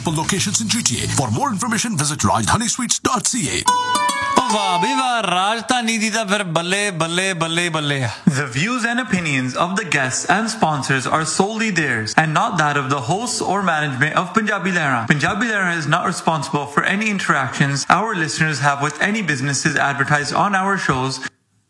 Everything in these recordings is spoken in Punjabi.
For locations in GTA. For more information, visit RajdhaniSweets.ca. ਵਾਹ ਵੀ ਵਾਹ ਰਾਜਧਾਨੀ ਦੀ ਤਾਂ ਫਿਰ ਬੱਲੇ ਬੱਲੇ ਬੱਲੇ ਬੱਲੇ ਆ The views and opinions of the guests and sponsors are solely theirs and not that of the hosts or management of Punjabi Lehra. Punjabi Lehra is not responsible for any interactions our listeners have with any businesses advertised on our shows.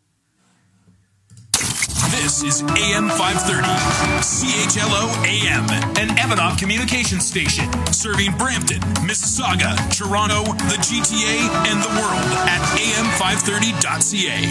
This is AM 530, CHLO AM, an Evanoff communications station, serving Brampton, Mississauga, Toronto, the GTA, and the world at am530.ca.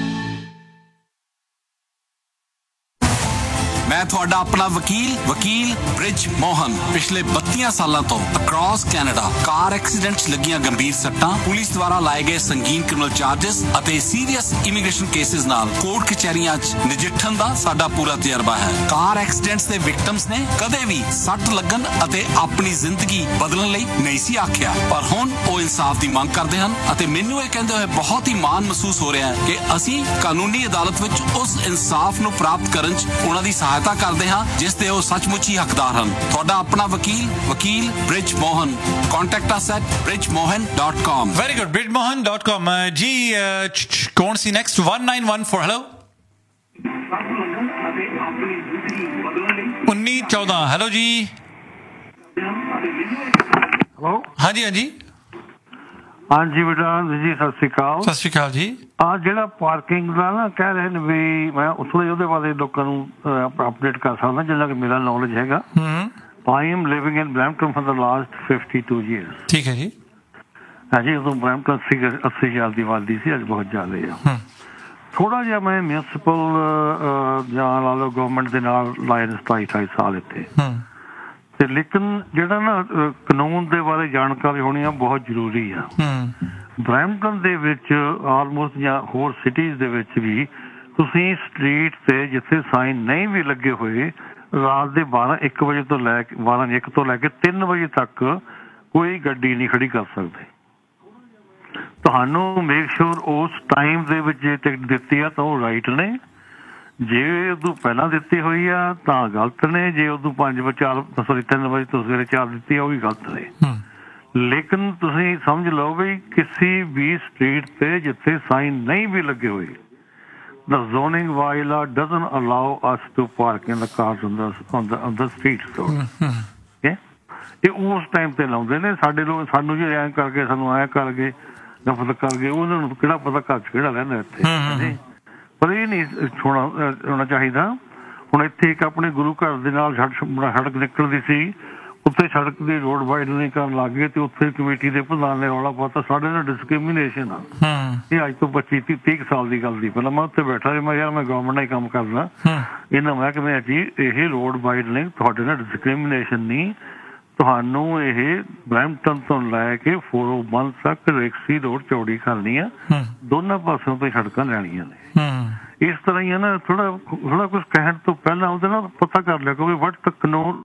ਮੈਂ ਤੁਹਾਡਾ ਆਪਣਾ ਵਕੀਲ ਬ੍ਰਿਜ ਮੋਹਨ ਪਿਛਲੇ 32 ਸਾਲਾਂ ਤੋਂ ਅਕ੍ਰੋਸ ਕੈਨੇਡਾ ਕਾਰ ਐਕਸੀਡੈਂਟਸ ਲੱਗੀਆਂ ਗੰਭੀਰ ਸੱਟਾਂ ਪੁਲਿਸ ਦੁਆਰਾ ਲਾਏ ਗਏ ਸੰਗੀਨ ਕ੍ਰਿਮੀਨਲ ਚਾਰजेस ਅਤੇ ਸੀਰੀਅਸ ਇਮੀਗ੍ਰੇਸ਼ਨ ਕੇਸਿਸ ਨਾਲ ਕੋਰਟ ਕਚਹਿਰੀਆਂ 'ਚ ਨਜਿੱਠਣ ਦਾ ਸਾਡਾ ਪੂਰਾ ਤਜਰਬਾ ਹੈ ਕਾਰ ਐਕਸੀਡੈਂਟਸ ਦੇ ਵਿਕਟਮਸ ਨੇ ਕਦੇ ਵੀ ਸੱਟ ਲੱਗਣ ਅਤੇ ਆਪਣੀ ਜ਼ਿੰਦਗੀ ਬਦਲਣ ਲਈ ਨਹੀਂ ਸੀ ਆਖਿਆ ਪਰ ਹੁਣ ਉਹ ਇਨਸਾਫ ਦੀ ਮੰਗ ਕਰਦੇ ਹਨ ਅਤੇ ਮੈਨੂੰ ਇਹ ਕਹਿੰਦੇ ਹੋਏ ਬਹੁਤ ਹੀ ਮਾਣ ਮਹਿਸੂਸ ਹੋ ਰਿਹਾ ਹੈ ਕਿ ਅਸੀਂ ਕਾਨੂੰਨੀ ਅਦਾਲਤ ਵਿੱਚ ਉਸ ਇਨਸਾਫ ਨੂੰ ਪ੍ਰਾਪਤ ਕਰਨ 'ਚ ਉਹਨਾਂ ਦੀ ਸਹਾਇਤਾ ਕਰਦੇ ਹਾਂ ਜਿਸ ਦੇ ਉਹ ਸੱਚਮੁੱਚ ਹੀ ਹੱਕਦਾਰ ਹਨ ਤੁਹਾਡਾ ਆਪਣਾ ਵਕੀਲ bridge Mohan contact us at bridgemohan.com very good bridgemohan.com ਜੀ ਕੌਣ ਸੀ ਨੈਕਸਟ 1914 ਹੈਲੋ 1914 ਹੈਲੋ ਜੀ ਹੈਲੋ ਹਾਂਜੀ ਹਾਂਜੀ ਬੇਟਾ ਜੀ ਸਤਿ ਸ਼੍ਰੀ ਅਕਾਲ ਜੀ ਆ ਜਿਹੜਾ ਪਾਰਕਿੰਗ ਦਾ ਨਾ ਕਹਿ ਰਹੇ ਨੇ ਵੀ ਮੈਂ ਉੱਥੋਂ ਉਹਦੇ ਬਾਰੇ ਲੋਕਾਂ ਨੂੰ ਅਪਡੇਟ ਕਰ ਸਕਦਾ ਜਿੰਨਾ ਕਿ ਮੇਰਾ ਨੌਲੇਜ ਹੈਗਾ I am living in Brampton for the last 52 years ਠੀਕ ਹੈ ਜੀ ਹਾਂਜੀ ਉਦੋਂ ਬ੍ਰੈਂਪਟਨ 80,000 ਦੀ ਆਬਾਦੀ ਸੀ ਅੱਜ ਬਹੁਤ ਜ਼ਿਆਦਾ ਆ ਥੋੜਾ ਜਿਹਾ ਮੈਂ ਮਿਊਨਿਸਪਲ ਜਾਂ ਲਾ ਲਓ ਗਵਰਨਮੈਂਟ ਦੇ ਨਾਲ ਲਾਏ 27 ਸਾਲ ਇੱਥੇ ਤੇ ਲੇਕਿਨ ਜਿਹੜਾ ਨਾ ਕਾਨੂੰਨ ਦੇ ਬਾਰੇ ਜਾਣਕਾਰੀ ਹੋਣੀ ਆ ਬਹੁਤ ਜ਼ਰੂਰੀ ਆ ਬ੍ਰੈਂਪਟਨ ਦੇ ਵਿੱਚ ਆਲਮੋਸਟ ਜਾਂ ਹੋਰ ਸਿਟੀਜ਼ ਦੇ ਵਿੱਚ ਵੀ ਤੁਸੀਂ ਸਟਰੀਟ ਤੇ ਜਿੱਥੇ ਸਾਈਨ ਨਹੀਂ ਵੀ ਲੱਗੇ ਹੋਏ ਰਾਤ ਦੇ 1 ਵਜੇ ਤੋਂ ਲੈ ਕੇ 1 ਤੋਂ ਲੈ ਕੇ 3 ਵਜੇ ਤੱਕ ਕੋਈ ਗੱਡੀ ਨਹੀਂ ਖੜੀ ਕਰ ਸਕਦੇ ਤੁਹਾਨੂੰ ਮੇਕ ਸ਼ੋਰ ਉਸ ਟਾਈਮ ਦੇ ਵਿੱਚ ਜੇ ਟਿਕਟ ਦਿੱਤੀ ਆ ਤਾਂ ਉਹ ਰਾਈਟ ਨੇ ਜੇ ਉਦੋਂ ਪਹਿਲਾਂ ਦਿੱਤੀ ਹੋਈ ਆ ਤਾਂ ਗਲਤ ਨੇ ਜੇ ਉਦੋਂ 3 ਵਜੇ ਤੋਂ ਸਵੇਰੇ 4 ਦਿੱਤੀ ਆ ਉਹ ਵੀ ਗਲਤ ਨੇ ਲੇਕਿਨ ਤੁਸੀਂ ਸਮਝ ਲਓ ਵੀ ਕਿਸੇ ਵੀ ਸਟਰੀਟ ਤੇ ਜਿੱਥੇ ਸਾਈਨ ਨਹੀਂ ਵੀ ਲੱਗੇ ਹੋਏ the zoning bylaw doesn't allow us to park in the cars on the streets ਇਹ ਉਸ ਟਾਈਮ ਤੇ ਲਾਉਂਦੇ ਨੇ ਸਾਡੇ ਲੋਕ ਸਾਨੂੰ ਜੀ ਐਂ ਕਰਕੇ ਸਾਨੂੰ ਐਂ ਕਰਕੇ ਨਫ਼ਰਤ ਕਰਕੇ ਉਹਨਾਂ ਨੂੰ ਕਿਹੜਾ ਪਤਾ ਘਰ 'ਚ ਕਿਹੜਾ ਰਹਿੰਦਾ ਇੱਥੇ ਪਰ ਇਹ ਨਹੀਂ ਹੋਣਾ ਚਾਹੀਦਾ ਹੁਣ ਇੱਥੇ ਇੱਕ ਆਪਣੇ ਗੁਰੂ ਘਰ ਦੇ ਨਾਲ ਸੜਕ ਨਿਕਲਦੀ ਸੀ ਉੱਥੇ ਸੜਕ ਦੀ ਰੋਡ ਵਾਈਡਨਿੰਗ ਕਰਨ ਲੱਗ ਗਏ ਤੇ ਉੱਥੇ ਕਮੇਟੀ ਦੇ ਪ੍ਰਧਾਨ ਨੇ ਰੌਲਾ ਪਾਤਾ ਸਾਡੇ ਨਾਲ ਡਿਸਕ੍ਰਿਮੀਨੇਸ਼ਨ ਆ ਇਹ ਅੱਜ ਤੋਂ 25-30 ਸਾਲ ਦੀ ਗੱਲ ਦੀ ਪਹਿਲਾਂ ਮੈਂ ਉੱਥੇ ਬੈਠਾ ਸੀ ਮੈਂ ਯਾਰ ਮੈਂ ਗਵਰਨਮੈਂਟ ਨਾਲ ਹੀ ਕੰਮ ਕਰਦਾ ਇਹਨਾਂ ਮਹਿਕਮੇ ਜੀ ਇਹ ਰੋਡ ਵਾਈਡਨਿੰਗ ਤੁਹਾਡੇ ਨਾਲ ਡਿਸਕ੍ਰਿਮੀਨੇਸ਼ਨ ਨਹੀਂ ਤੁਹਾਨੂੰ ਇਹ ਬ੍ਰੈਂਪਟਨ ਤੋਂ ਲੈ ਕੇ 401 ਤੱਕ ਰੇਕਸੀ ਰੋਡ ਚੌੜੀ ਕਰਨੀ ਆ ਦੋਨਾਂ ਪਾਸਿਓਂ ਤੋਂ ਸੜਕਾਂ ਲੈਣੀਆਂ ਨੇ ਇਸ ਤਰ੍ਹਾਂ ਹੀ ਹੈ ਨਾ ਥੋੜਾ ਕੁਛ ਕਹਿਣ ਤੋਂ ਪਹਿਲਾਂ ਉਹਦੇ ਨਾਲ ਪਤਾ ਕਰ ਲਿਆ ਕਿ ਵਟ ਦ ਕਾਨੂੰਨ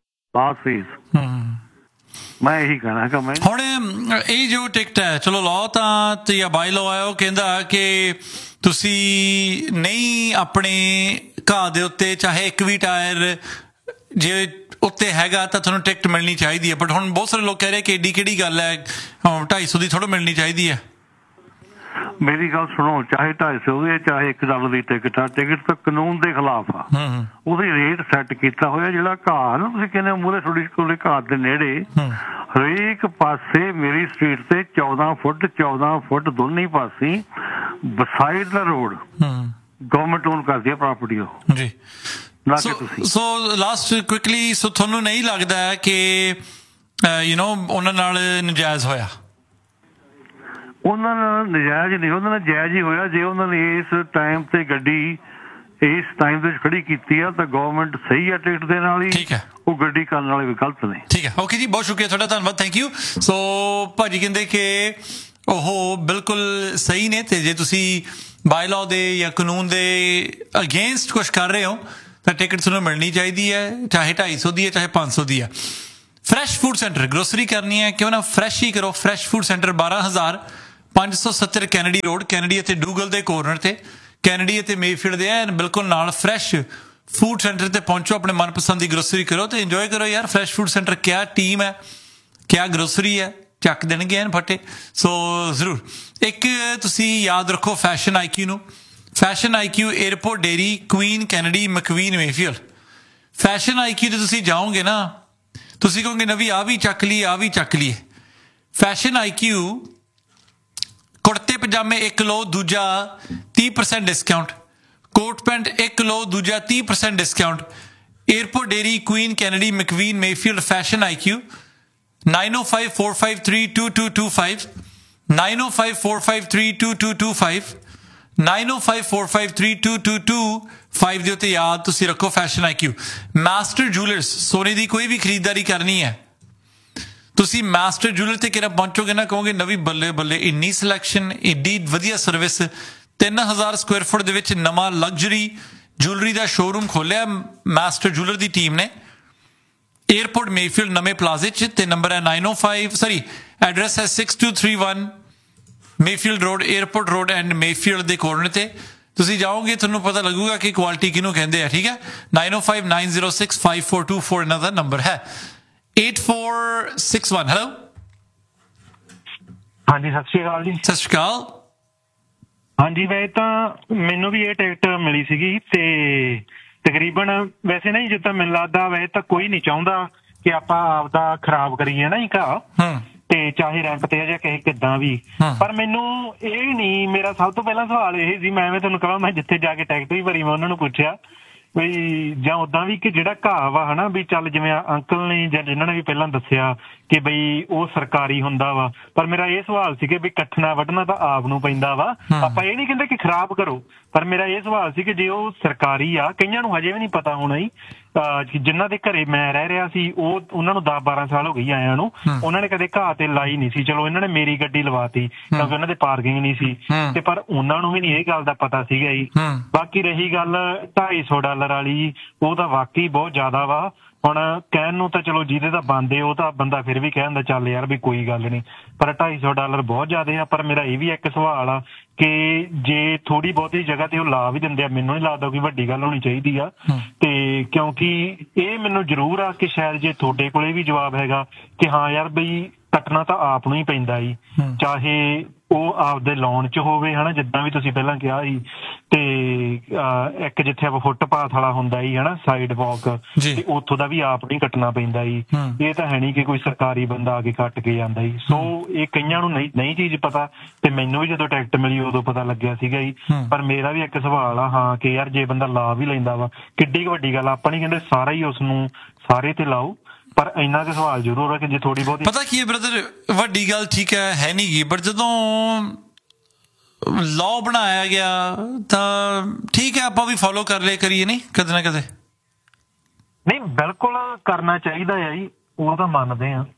ਮੈਂ ਇਹੀ ਕਹਿਣਾ ਕਿ ਮੈਂ ਹੁਣ ਇਹ ਜੋ ਟਿਕਟ ਹੈ ਚਲੋ ਲਾਅ ਤਾਂ ਜਾਂ ਬਾਈ ਲਾਅ ਹੈ ਉਹ ਕਹਿੰਦਾ ਕਿ ਤੁਸੀਂ ਨਹੀਂ ਆਪਣੇ ਘਾਹ ਦੇ ਉੱਤੇ ਚਾਹੇ ਇੱਕ ਵੀ ਟਾਇਰ ਜੇ ਉੱਤੇ ਹੈਗਾ ਤਾਂ ਤੁਹਾਨੂੰ ਟਿਕਟ ਮਿਲਣੀ ਚਾਹੀਦੀ ਹੈ ਬਟ ਹੁਣ ਬਹੁਤ ਸਾਰੇ ਲੋਕ ਕਹਿ ਰਹੇ ਕਿ ਏਡੀ ਕਿਹੜੀ ਗੱਲ ਹੈ 250 ਦੀ ਥੋੜ੍ਹਾ ਮਿਲਣੀ ਚਾਹੀਦੀ ਹੈ ਮੇਰੀ ਗੱਲ ਸੁਣੋ ਚਾਹੇ 250 ਦੀ ਚਾਹੇ $1 ਦੀ ਟਿਕਟ ਆ ਟਿਕਟ ਤਾਂ ਕਾਨੂੰਨ ਦੇ ਖਿਲਾਫ ਆ ਉਹਦੀ ਰੇਟ ਸੈੱਟ ਕੀਤਾ ਹੋਇਆ ਜਿਹੜਾ ਘਾਹ ਨਾ ਤੁਸੀਂ ਕਹਿੰਦੇ ਮੂਹਰੇ ਤੁਹਾਡੀ ਕੋਲੇ ਘਾਹ ਦੇ ਨੇੜੇ ਹਰੇਕ ਪਾਸੇ ਮੇਰੀ ਸਟਰੀਟ ਤੇ 14 ਫੁੱਟ ਦੋਨੇ ਪਾਸੇ ਬਸਾਈਡ ਦਾ ਰੋਡ ਗਵਰਨਮੈਂਟ ਓਨ ਕਰਦੀ ਆ ਪ੍ਰਾਪਰਟੀ ਉਹ ਜੀ ਸੋ ਲਾਸਟ ਕੁਇਕਲੀ ਸੋ ਤੁਹਾਨੂੰ ਨਹੀਂ ਲੱਗਦਾ ਕਿ ਉਹਨਾਂ ਨਾਲ ਨਜਾਇਜ਼ ਹੋਇਆ ਉਹਨਾਂ ਨਾਲ ਨਜਾਇਜ਼ ਨਹੀਂ ਉਹਨਾਂ ਨਾਲ ਜਾਇਜ਼ ਹੀ ਹੋਇਆ ਜੇ ਉਹਨਾਂ ਨੇ ਇਸ ਟਾਈਮ ਤੇ ਗੱਡੀ ਇਸ ਟਾਈਮ ਦੇ ਖੜੀ ਕੀਤੀ ਆ ਤਾਂ ਗਵਰਨਮੈਂਟ ਸਹੀ ਆ ਟਿਕਟ ਦੇ ਨਾਲ ਹੀ ਠੀਕ ਹੈ ਉਹ ਗੱਡੀ ਕਰਨ ਵਾਲੇ ਵੀ ਗਲਤ ਨੇ ਠੀਕ ਹੈ ਓਕੇ ਜੀ ਬਹੁਤ ਸ਼ੁਕਰੀਆ ਤੁਹਾਡਾ ਧੰਨਵਾਦ ਥੈਂਕ ਯੂ ਸੋ ਭਾਜੀ ਕਹਿੰਦੇ ਕਿ ਉਹ ਬਿਲਕੁਲ ਸਹੀ ਨੇ ਤੇ ਜੇ ਤੁਸੀਂ ਬਾਈ ਲਾਅ ਦੇ ਜਾਂ ਕਾਨੂੰਨ ਦੇ ਅਗੇਂਸਟ ਕੁਛ ਕਰ ਰਹੇ ਹੋ ਤਾਂ ਟਿਕਟ ਤੁਹਾਨੂੰ ਮਿਲਣੀ ਚਾਹੀਦੀ ਹੈ ਚਾਹੇ 250 ਦੀ ਹੈ ਚਾਹੇ 500 ਦੀ ਹੈ ਫਰੈਸ਼ ਫੂਡ ਸੈਂਟਰ ਗਰੋਸਰੀ ਕਰਨੀ ਹੈ ਕਿਉਂ ਨਾ ਫਰੈਸ਼ ਹੀ ਕਰੋ fresh food centre 12,570 Kennedy road Kennedy ਅਤੇ ਡੂਗਲ ਦੇ ਕੋਰਨਰ ਤੇ ਕੈਨੇਡੀ ਅਤੇ ਮੇਫੀਲਡ ਦੇ ਬਿਲਕੁਲ ਨਾਲ ਫਰੈਸ਼ ਫੂਡ ਸੈਂਟਰ ਤੇ ਪਹੁੰਚੋ ਆਪਣੇ ਮਨਪਸੰਦ ਦੀ ਗਰੋਸਰੀ ਕਰੋ ਤੇ ਇੰਜੋਏ ਕਰੋ ਯਾਰ ਫਰੈਸ਼ ਫੂਡ ਸੈਂਟਰ ਕਿਆ ਟੀਮ ਹੈ ਕਿਆ ਗਰੋਸਰੀ ਹੈ, ਚੱਕ ਦੇਣਗੇ ਐਨ ਫਟੇ। ਸੋ ਜ਼ਰੂਰ ਇੱਕ ਤੁਸੀਂ ਯਾਦ ਰੱਖੋ ਫੈਸ਼ਨ IQ ਨੂੰ। Fashion IQ airport dairy Queen Kennedy ਮਕਵੀਨ Mayfield. Fashion IQ ਤੇ ਤੁਸੀਂ ਜਾਓਗੇ ਨਾ, ਤੁਸੀਂ ਕਹੋਗੇ ਨਵੀਂ ਆਹ ਵੀ ਚੱਕ ਲਈ, ਆਹ ਵੀ ਚੱਕ ਲਈਏ। ਫੈਸ਼ਨ IQ ਕੁੜਤੇ ਪਜਾਮੇ ਇੱਕ ਲਓ, ਦੂਜਾ 30% ਡਿਸਕਾਊਂਟ। ਕੋਟ ਪੈਂਟ ਇੱਕ ਲਓ, ਦੂਜਾ 30% discount. Airport dairy Queen Kennedy ਮਕਵੀਨ Mayfield fashion IQ 9054532225 9054532225 9054532225 ਦੇ ਉੱਤੇ ਯਾਦ ਤੁਸੀਂ ਰੱਖੋ ਫੈਸ਼ਨ IQ। ਮਾਸਟਰ ਜੂਲਰਸ, ਸੋਨੇ ਦੀ ਕੋਈ ਵੀ ਖਰੀਦਦਾਰੀ ਕਰਨੀ ਹੈ, ਤੁਸੀਂ ਮਾਸਟਰ ਜੂਲਰ ਤੇ ਕਿਹੜਾ ਪਹੁੰਚੋਗੇ ਨਾ, ਕਹੋਗੇ ਨਵੀਂ ਬੱਲੇ ਬੱਲੇ, ਇੰਨੀ ਸਿਲੈਕਸ਼ਨ, ਏਡੀ ਵਧੀਆ ਸਰਵਿਸ। 3000 ਸਕੁਆਇਰ ਫੁੱਟ ਦੇ ਵਿੱਚ ਨਵਾਂ ਲਗਜ਼ਰੀ ਜੂਲਰੀ ਦਾ ਸ਼ੋਰੂਮ ਖੋਲਿਆ ਮਾਸਟਰ ਜੂਲਰ ਦੀ ਟੀਮ ਨੇ ਏਅਰਪੋਰਟ ਮੇਫੀਲਡ ਨਵੇਂ ਪਲਾਜ਼ੇ 'ਚ। ਤੇ ਨੰਬਰ ਹੈ 905 ਐਡਰੈਸ ਹੈ 6231 Mayfield road, airport road and Mayfield ਦੇ ਕੋਰਨਰ ਤੇ। ਤੁਸੀਂ ਜਾਓਗੇ ਤੁਹਾਨੂੰ ਪਤਾ ਲੱਗੂਗਾ ਕਿ ਕੁਆਲਿਟੀ ਕਿਹਨੂੰ ਕਹਿੰਦੇ ਆ, ਠੀਕ ਹੈ। 9059065424 ਇਹਨਾਂ ਦਾ ਨੰਬਰ ਹੈ। 8461 ਹੈਲੋ। ਹਾਂਜੀ ਸਤਿ ਸ਼੍ਰੀ ਅਕਾਲ ਜੀ। ਸਤਿ ਸ਼੍ਰੀ ਅਕਾਲ। ਹਾਂਜੀ ਵੈਸੇ ਤਾਂ ਮੈਨੂੰ ਵੀ ਇਹ ਟਿਕਟ ਮਿਲੀ ਸੀਗੀ ਤੇ ਤਕਰੀਬਨ ਵੈਸੇ ਨਹੀਂ, ਜਿੱਦਾਂ ਮੈਨੂੰ ਲੱਗਦਾ ਵੈਸੇ ਤਾਂ ਕੋਈ ਨਹੀਂ ਚਾਹੁੰਦਾ ਕਿ ਆਪਾਂ ਆਪਦਾ ਖਰਾਬ ਕਰੀਏ ਨਾ ਜੀ ਘਾਹ, ਤੇ ਚਾਹੇ ਰੈਂਟ ਤੇ ਜਾਂ ਕਿਸੇ ਕਿੱਦਾਂ ਵੀ। ਪਰ ਮੈਨੂੰ ਇਹ ਨਹੀਂ, ਮੇਰਾ ਸਭ ਤੋਂ ਪਹਿਲਾਂ ਸਵਾਲ ਇਹ ਸੀ, ਮੈਂ ਤੁਹਾਨੂੰ ਕਹਾਂ ਮੈਂ ਜਿੱਥੇ ਜਾ ਕੇ ਟਿਕਟ ਵੀ ਭਰੀ ਮੈਂ ਉਹਨਾਂ ਨੂੰ ਪੁੱਛਿਆ ਬਈ ਜਾਂ ਉਦਾਂ ਵੀ ਕਿ ਜਿਹੜਾ ਘਾਹ ਵਾ ਹਨਾ ਵੀ ਚੱਲ ਜਿਵੇਂ ਅੰਕਲ ਨੇ ਜਾਂ ਜਿਨ੍ਹਾਂ ਨੇ ਵੀ ਪਹਿਲਾਂ ਦੱਸਿਆ ਕਿ ਬਈ ਉਹ ਸਰਕਾਰੀ ਹੁੰਦਾ ਵਾ, ਪਰ ਮੇਰਾ ਇਹ ਸਵਾਲ ਸੀ ਕਿ ਵੀ ਕੱਟਣਾ ਵੱਢਣਾ ਤਾਂ ਆਪ ਨੂੰ ਪੈਂਦਾ ਵਾ, ਆਪਾਂ ਇਹ ਨਹੀਂ ਕਹਿੰਦੇ ਕਿ ਖਰਾਬ ਕਰੋ। ਪਰ ਮੇਰਾ ਇਹ ਸਵਾਲ ਸੀ ਕਿ ਜੇ ਉਹ ਸਰਕਾਰੀ ਆ, ਕਈਆਂ ਨੂੰ ਹਜੇ ਵੀ ਨਹੀਂ ਪਤਾ ਹੋਣਾ ਜੀ, ਜਿਨ੍ਹਾਂ ਦੇ ਘਰੇ ਮੈਂ ਰਹਿ ਰਿਹਾ ਸੀ ਉਹਨਾਂ ਨੂੰ 10-12 ਸਾਲ ਹੋ ਗਈ ਆਇਆਂ ਨੂੰ, ਉਹਨਾਂ ਨੇ ਕਦੇ ਘਾਹ ਤੇ ਲਾਈ ਨਹੀਂ ਸੀ। ਚਲੋ ਇਹਨਾਂ ਨੇ ਮੇਰੀ ਗੱਡੀ ਲਵਾਤੀ ਕਿਉਂਕਿ ਉਹਨਾਂ ਦੇ ਪਾਰਕਿੰਗ ਨਹੀਂ ਸੀ, ਤੇ ਪਰ ਉਹਨਾਂ ਨੂੰ ਵੀ ਨਹੀਂ ਇਹ ਗੱਲ ਦਾ ਪਤਾ ਸੀਗਾ ਜੀ। ਬਾਕੀ ਰਹੀ ਗੱਲ $250 ਵਾਲੀ, ਉਹ ਤਾਂ ਵਾਕਈ ਬਹੁਤ ਜ਼ਿਆਦਾ ਵਾ। ਹੁਣ ਕਹਿਣ ਨੂੰ ਤਾਂ ਚਲੋ ਜਿਹਦੇ ਤਾਂ ਬੰਦੇ ਉਹ ਤਾਂ ਬੰਦਾ ਫਿਰ ਵੀ ਕਹਿ ਦਿੰਦਾ ਚੱਲ ਯਾਰ ਵੀ ਕੋਈ ਗੱਲ ਨਹੀਂ, ਪਰ $250 ਬਹੁਤ ਜ਼ਿਆਦਾ ਆ। ਪਰ ਮੇਰਾ ਇਹ ਵੀ ਇੱਕ ਸਵਾਲ ਆ ਕਿ ਜੇ ਥੋੜੀ ਬਹੁਤੀ ਜਗ੍ਹਾ ਤੇ ਉਹ ਲਾ ਵੀ ਦਿੰਦੇ ਆ, ਮੈਨੂੰ ਨਹੀਂ ਲੱਗਦਾ ਕੋਈ ਵੱਡੀ ਗੱਲ ਹੋਣੀ ਚਾਹੀਦੀ ਆ। ਤੇ ਕਿਉਂਕਿ ਇਹ ਮੈਨੂੰ ਜ਼ਰੂਰ ਆ ਕਿ ਸ਼ਾਇਦ ਜੇ ਤੁਹਾਡੇ ਕੋਲੇ ਵੀ ਜਵਾਬ ਹੈਗਾ ਕਿ ਹਾਂ ਯਾਰ ਬਈ ਕੱਟਣਾ ਤਾਂ ਆਪ ਨੂੰ ਹੀ ਪੈਂਦਾ ਜੀ, ਚਾਹੇ ਉਹ ਆਪਦੇ ਲਾਉਣ 'ਚ ਹੋਵੇ ਹਨਾ, ਜਿੱਦਾਂ ਵੀ ਤੁਸੀਂ ਪਹਿਲਾਂ ਕਿਹਾ ਸੀ। ਤੇ ਇੱਕ ਜਿੱਥੇ ਆਪਾਂ ਫੁੱਟਪਾਥ ਵਾਲਾ ਹੁੰਦਾ ਜੀ ਹਨਾ, ਸਾਈਡ ਵਾਕ, ਤੇ ਉੱਥੋਂ ਦਾ ਵੀ ਆਪ ਨਹੀਂ ਕੱਟਣਾ ਪੈਂਦਾ ਜੀ। ਇਹ ਤਾਂ ਹੈ ਨਹੀਂ ਕਿ ਕੋਈ ਸਰਕਾਰੀ ਬੰਦਾ ਆ ਕੇ ਕੱਟ ਕੇ ਜਾਂਦਾ ਜੀ। ਸੋ ਇਹ ਕਈਆਂ ਨੂੰ ਨਹੀਂ ਚੀਜ਼ ਪਤਾ, ਤੇ ਮੈਨੂੰ ਵੀ ਜਦੋਂ ਟਿਕਟ ਮਿਲੀ ਉਦੋਂ ਪਤਾ ਲੱਗਿਆ ਸੀਗਾ ਜੀ। ਪਰ ਮੇਰਾ ਵੀ ਇੱਕ ਸਵਾਲ ਆ ਹਾਂ ਕਿ ਯਾਰ ਜੇ ਬੰਦਾ ਲਾ ਵੀ ਲੈਂਦਾ ਵਾ, ਕਿੱਡੀ ਕੁ ਵੱਡੀ ਗੱਲ, ਆਪਾਂ ਨਹੀਂ ਕਹਿੰਦੇ ਸਾਰਾ ਹੀ ਉਸਨੂੰ ਸਾਰੇ ਤੇ ਲਾਓ, ਪਰ ਇੰਨਾ ਕੁ ਸਵਾਲ ਜ਼ਰੂਰ ਹੈ ਕਿ ਜੇ ਥੋੜੀ ਬਹੁਤ ਪਤਾ ਕੀ ਹੈ ਬ੍ਰਦਰ, ਵੱਡੀ ਗੱਲ ਠੀਕ ਹੈ ਨਹੀਂ ਗੀ, ਬਟ ਜਦੋਂ ਲਾਅ ਬਣਾਇਆ ਗਿਆ ਤਾਂ ਠੀਕ ਹੈ ਆਪਾਂ ਵੀ ਫੋਲੋ ਕਰ ਲਿਆ ਕਰੀਏ, ਨਹੀਂ ਕਦੇ ਨਾ ਕਦੇ। ਨਹੀਂ ਬਿਲਕੁਲ ਕਰਨਾ ਚਾਹੀਦਾ ਹੈ ਜੀ, ਉਹ ਤਾਂ ਮੰਨਦੇ ਆ।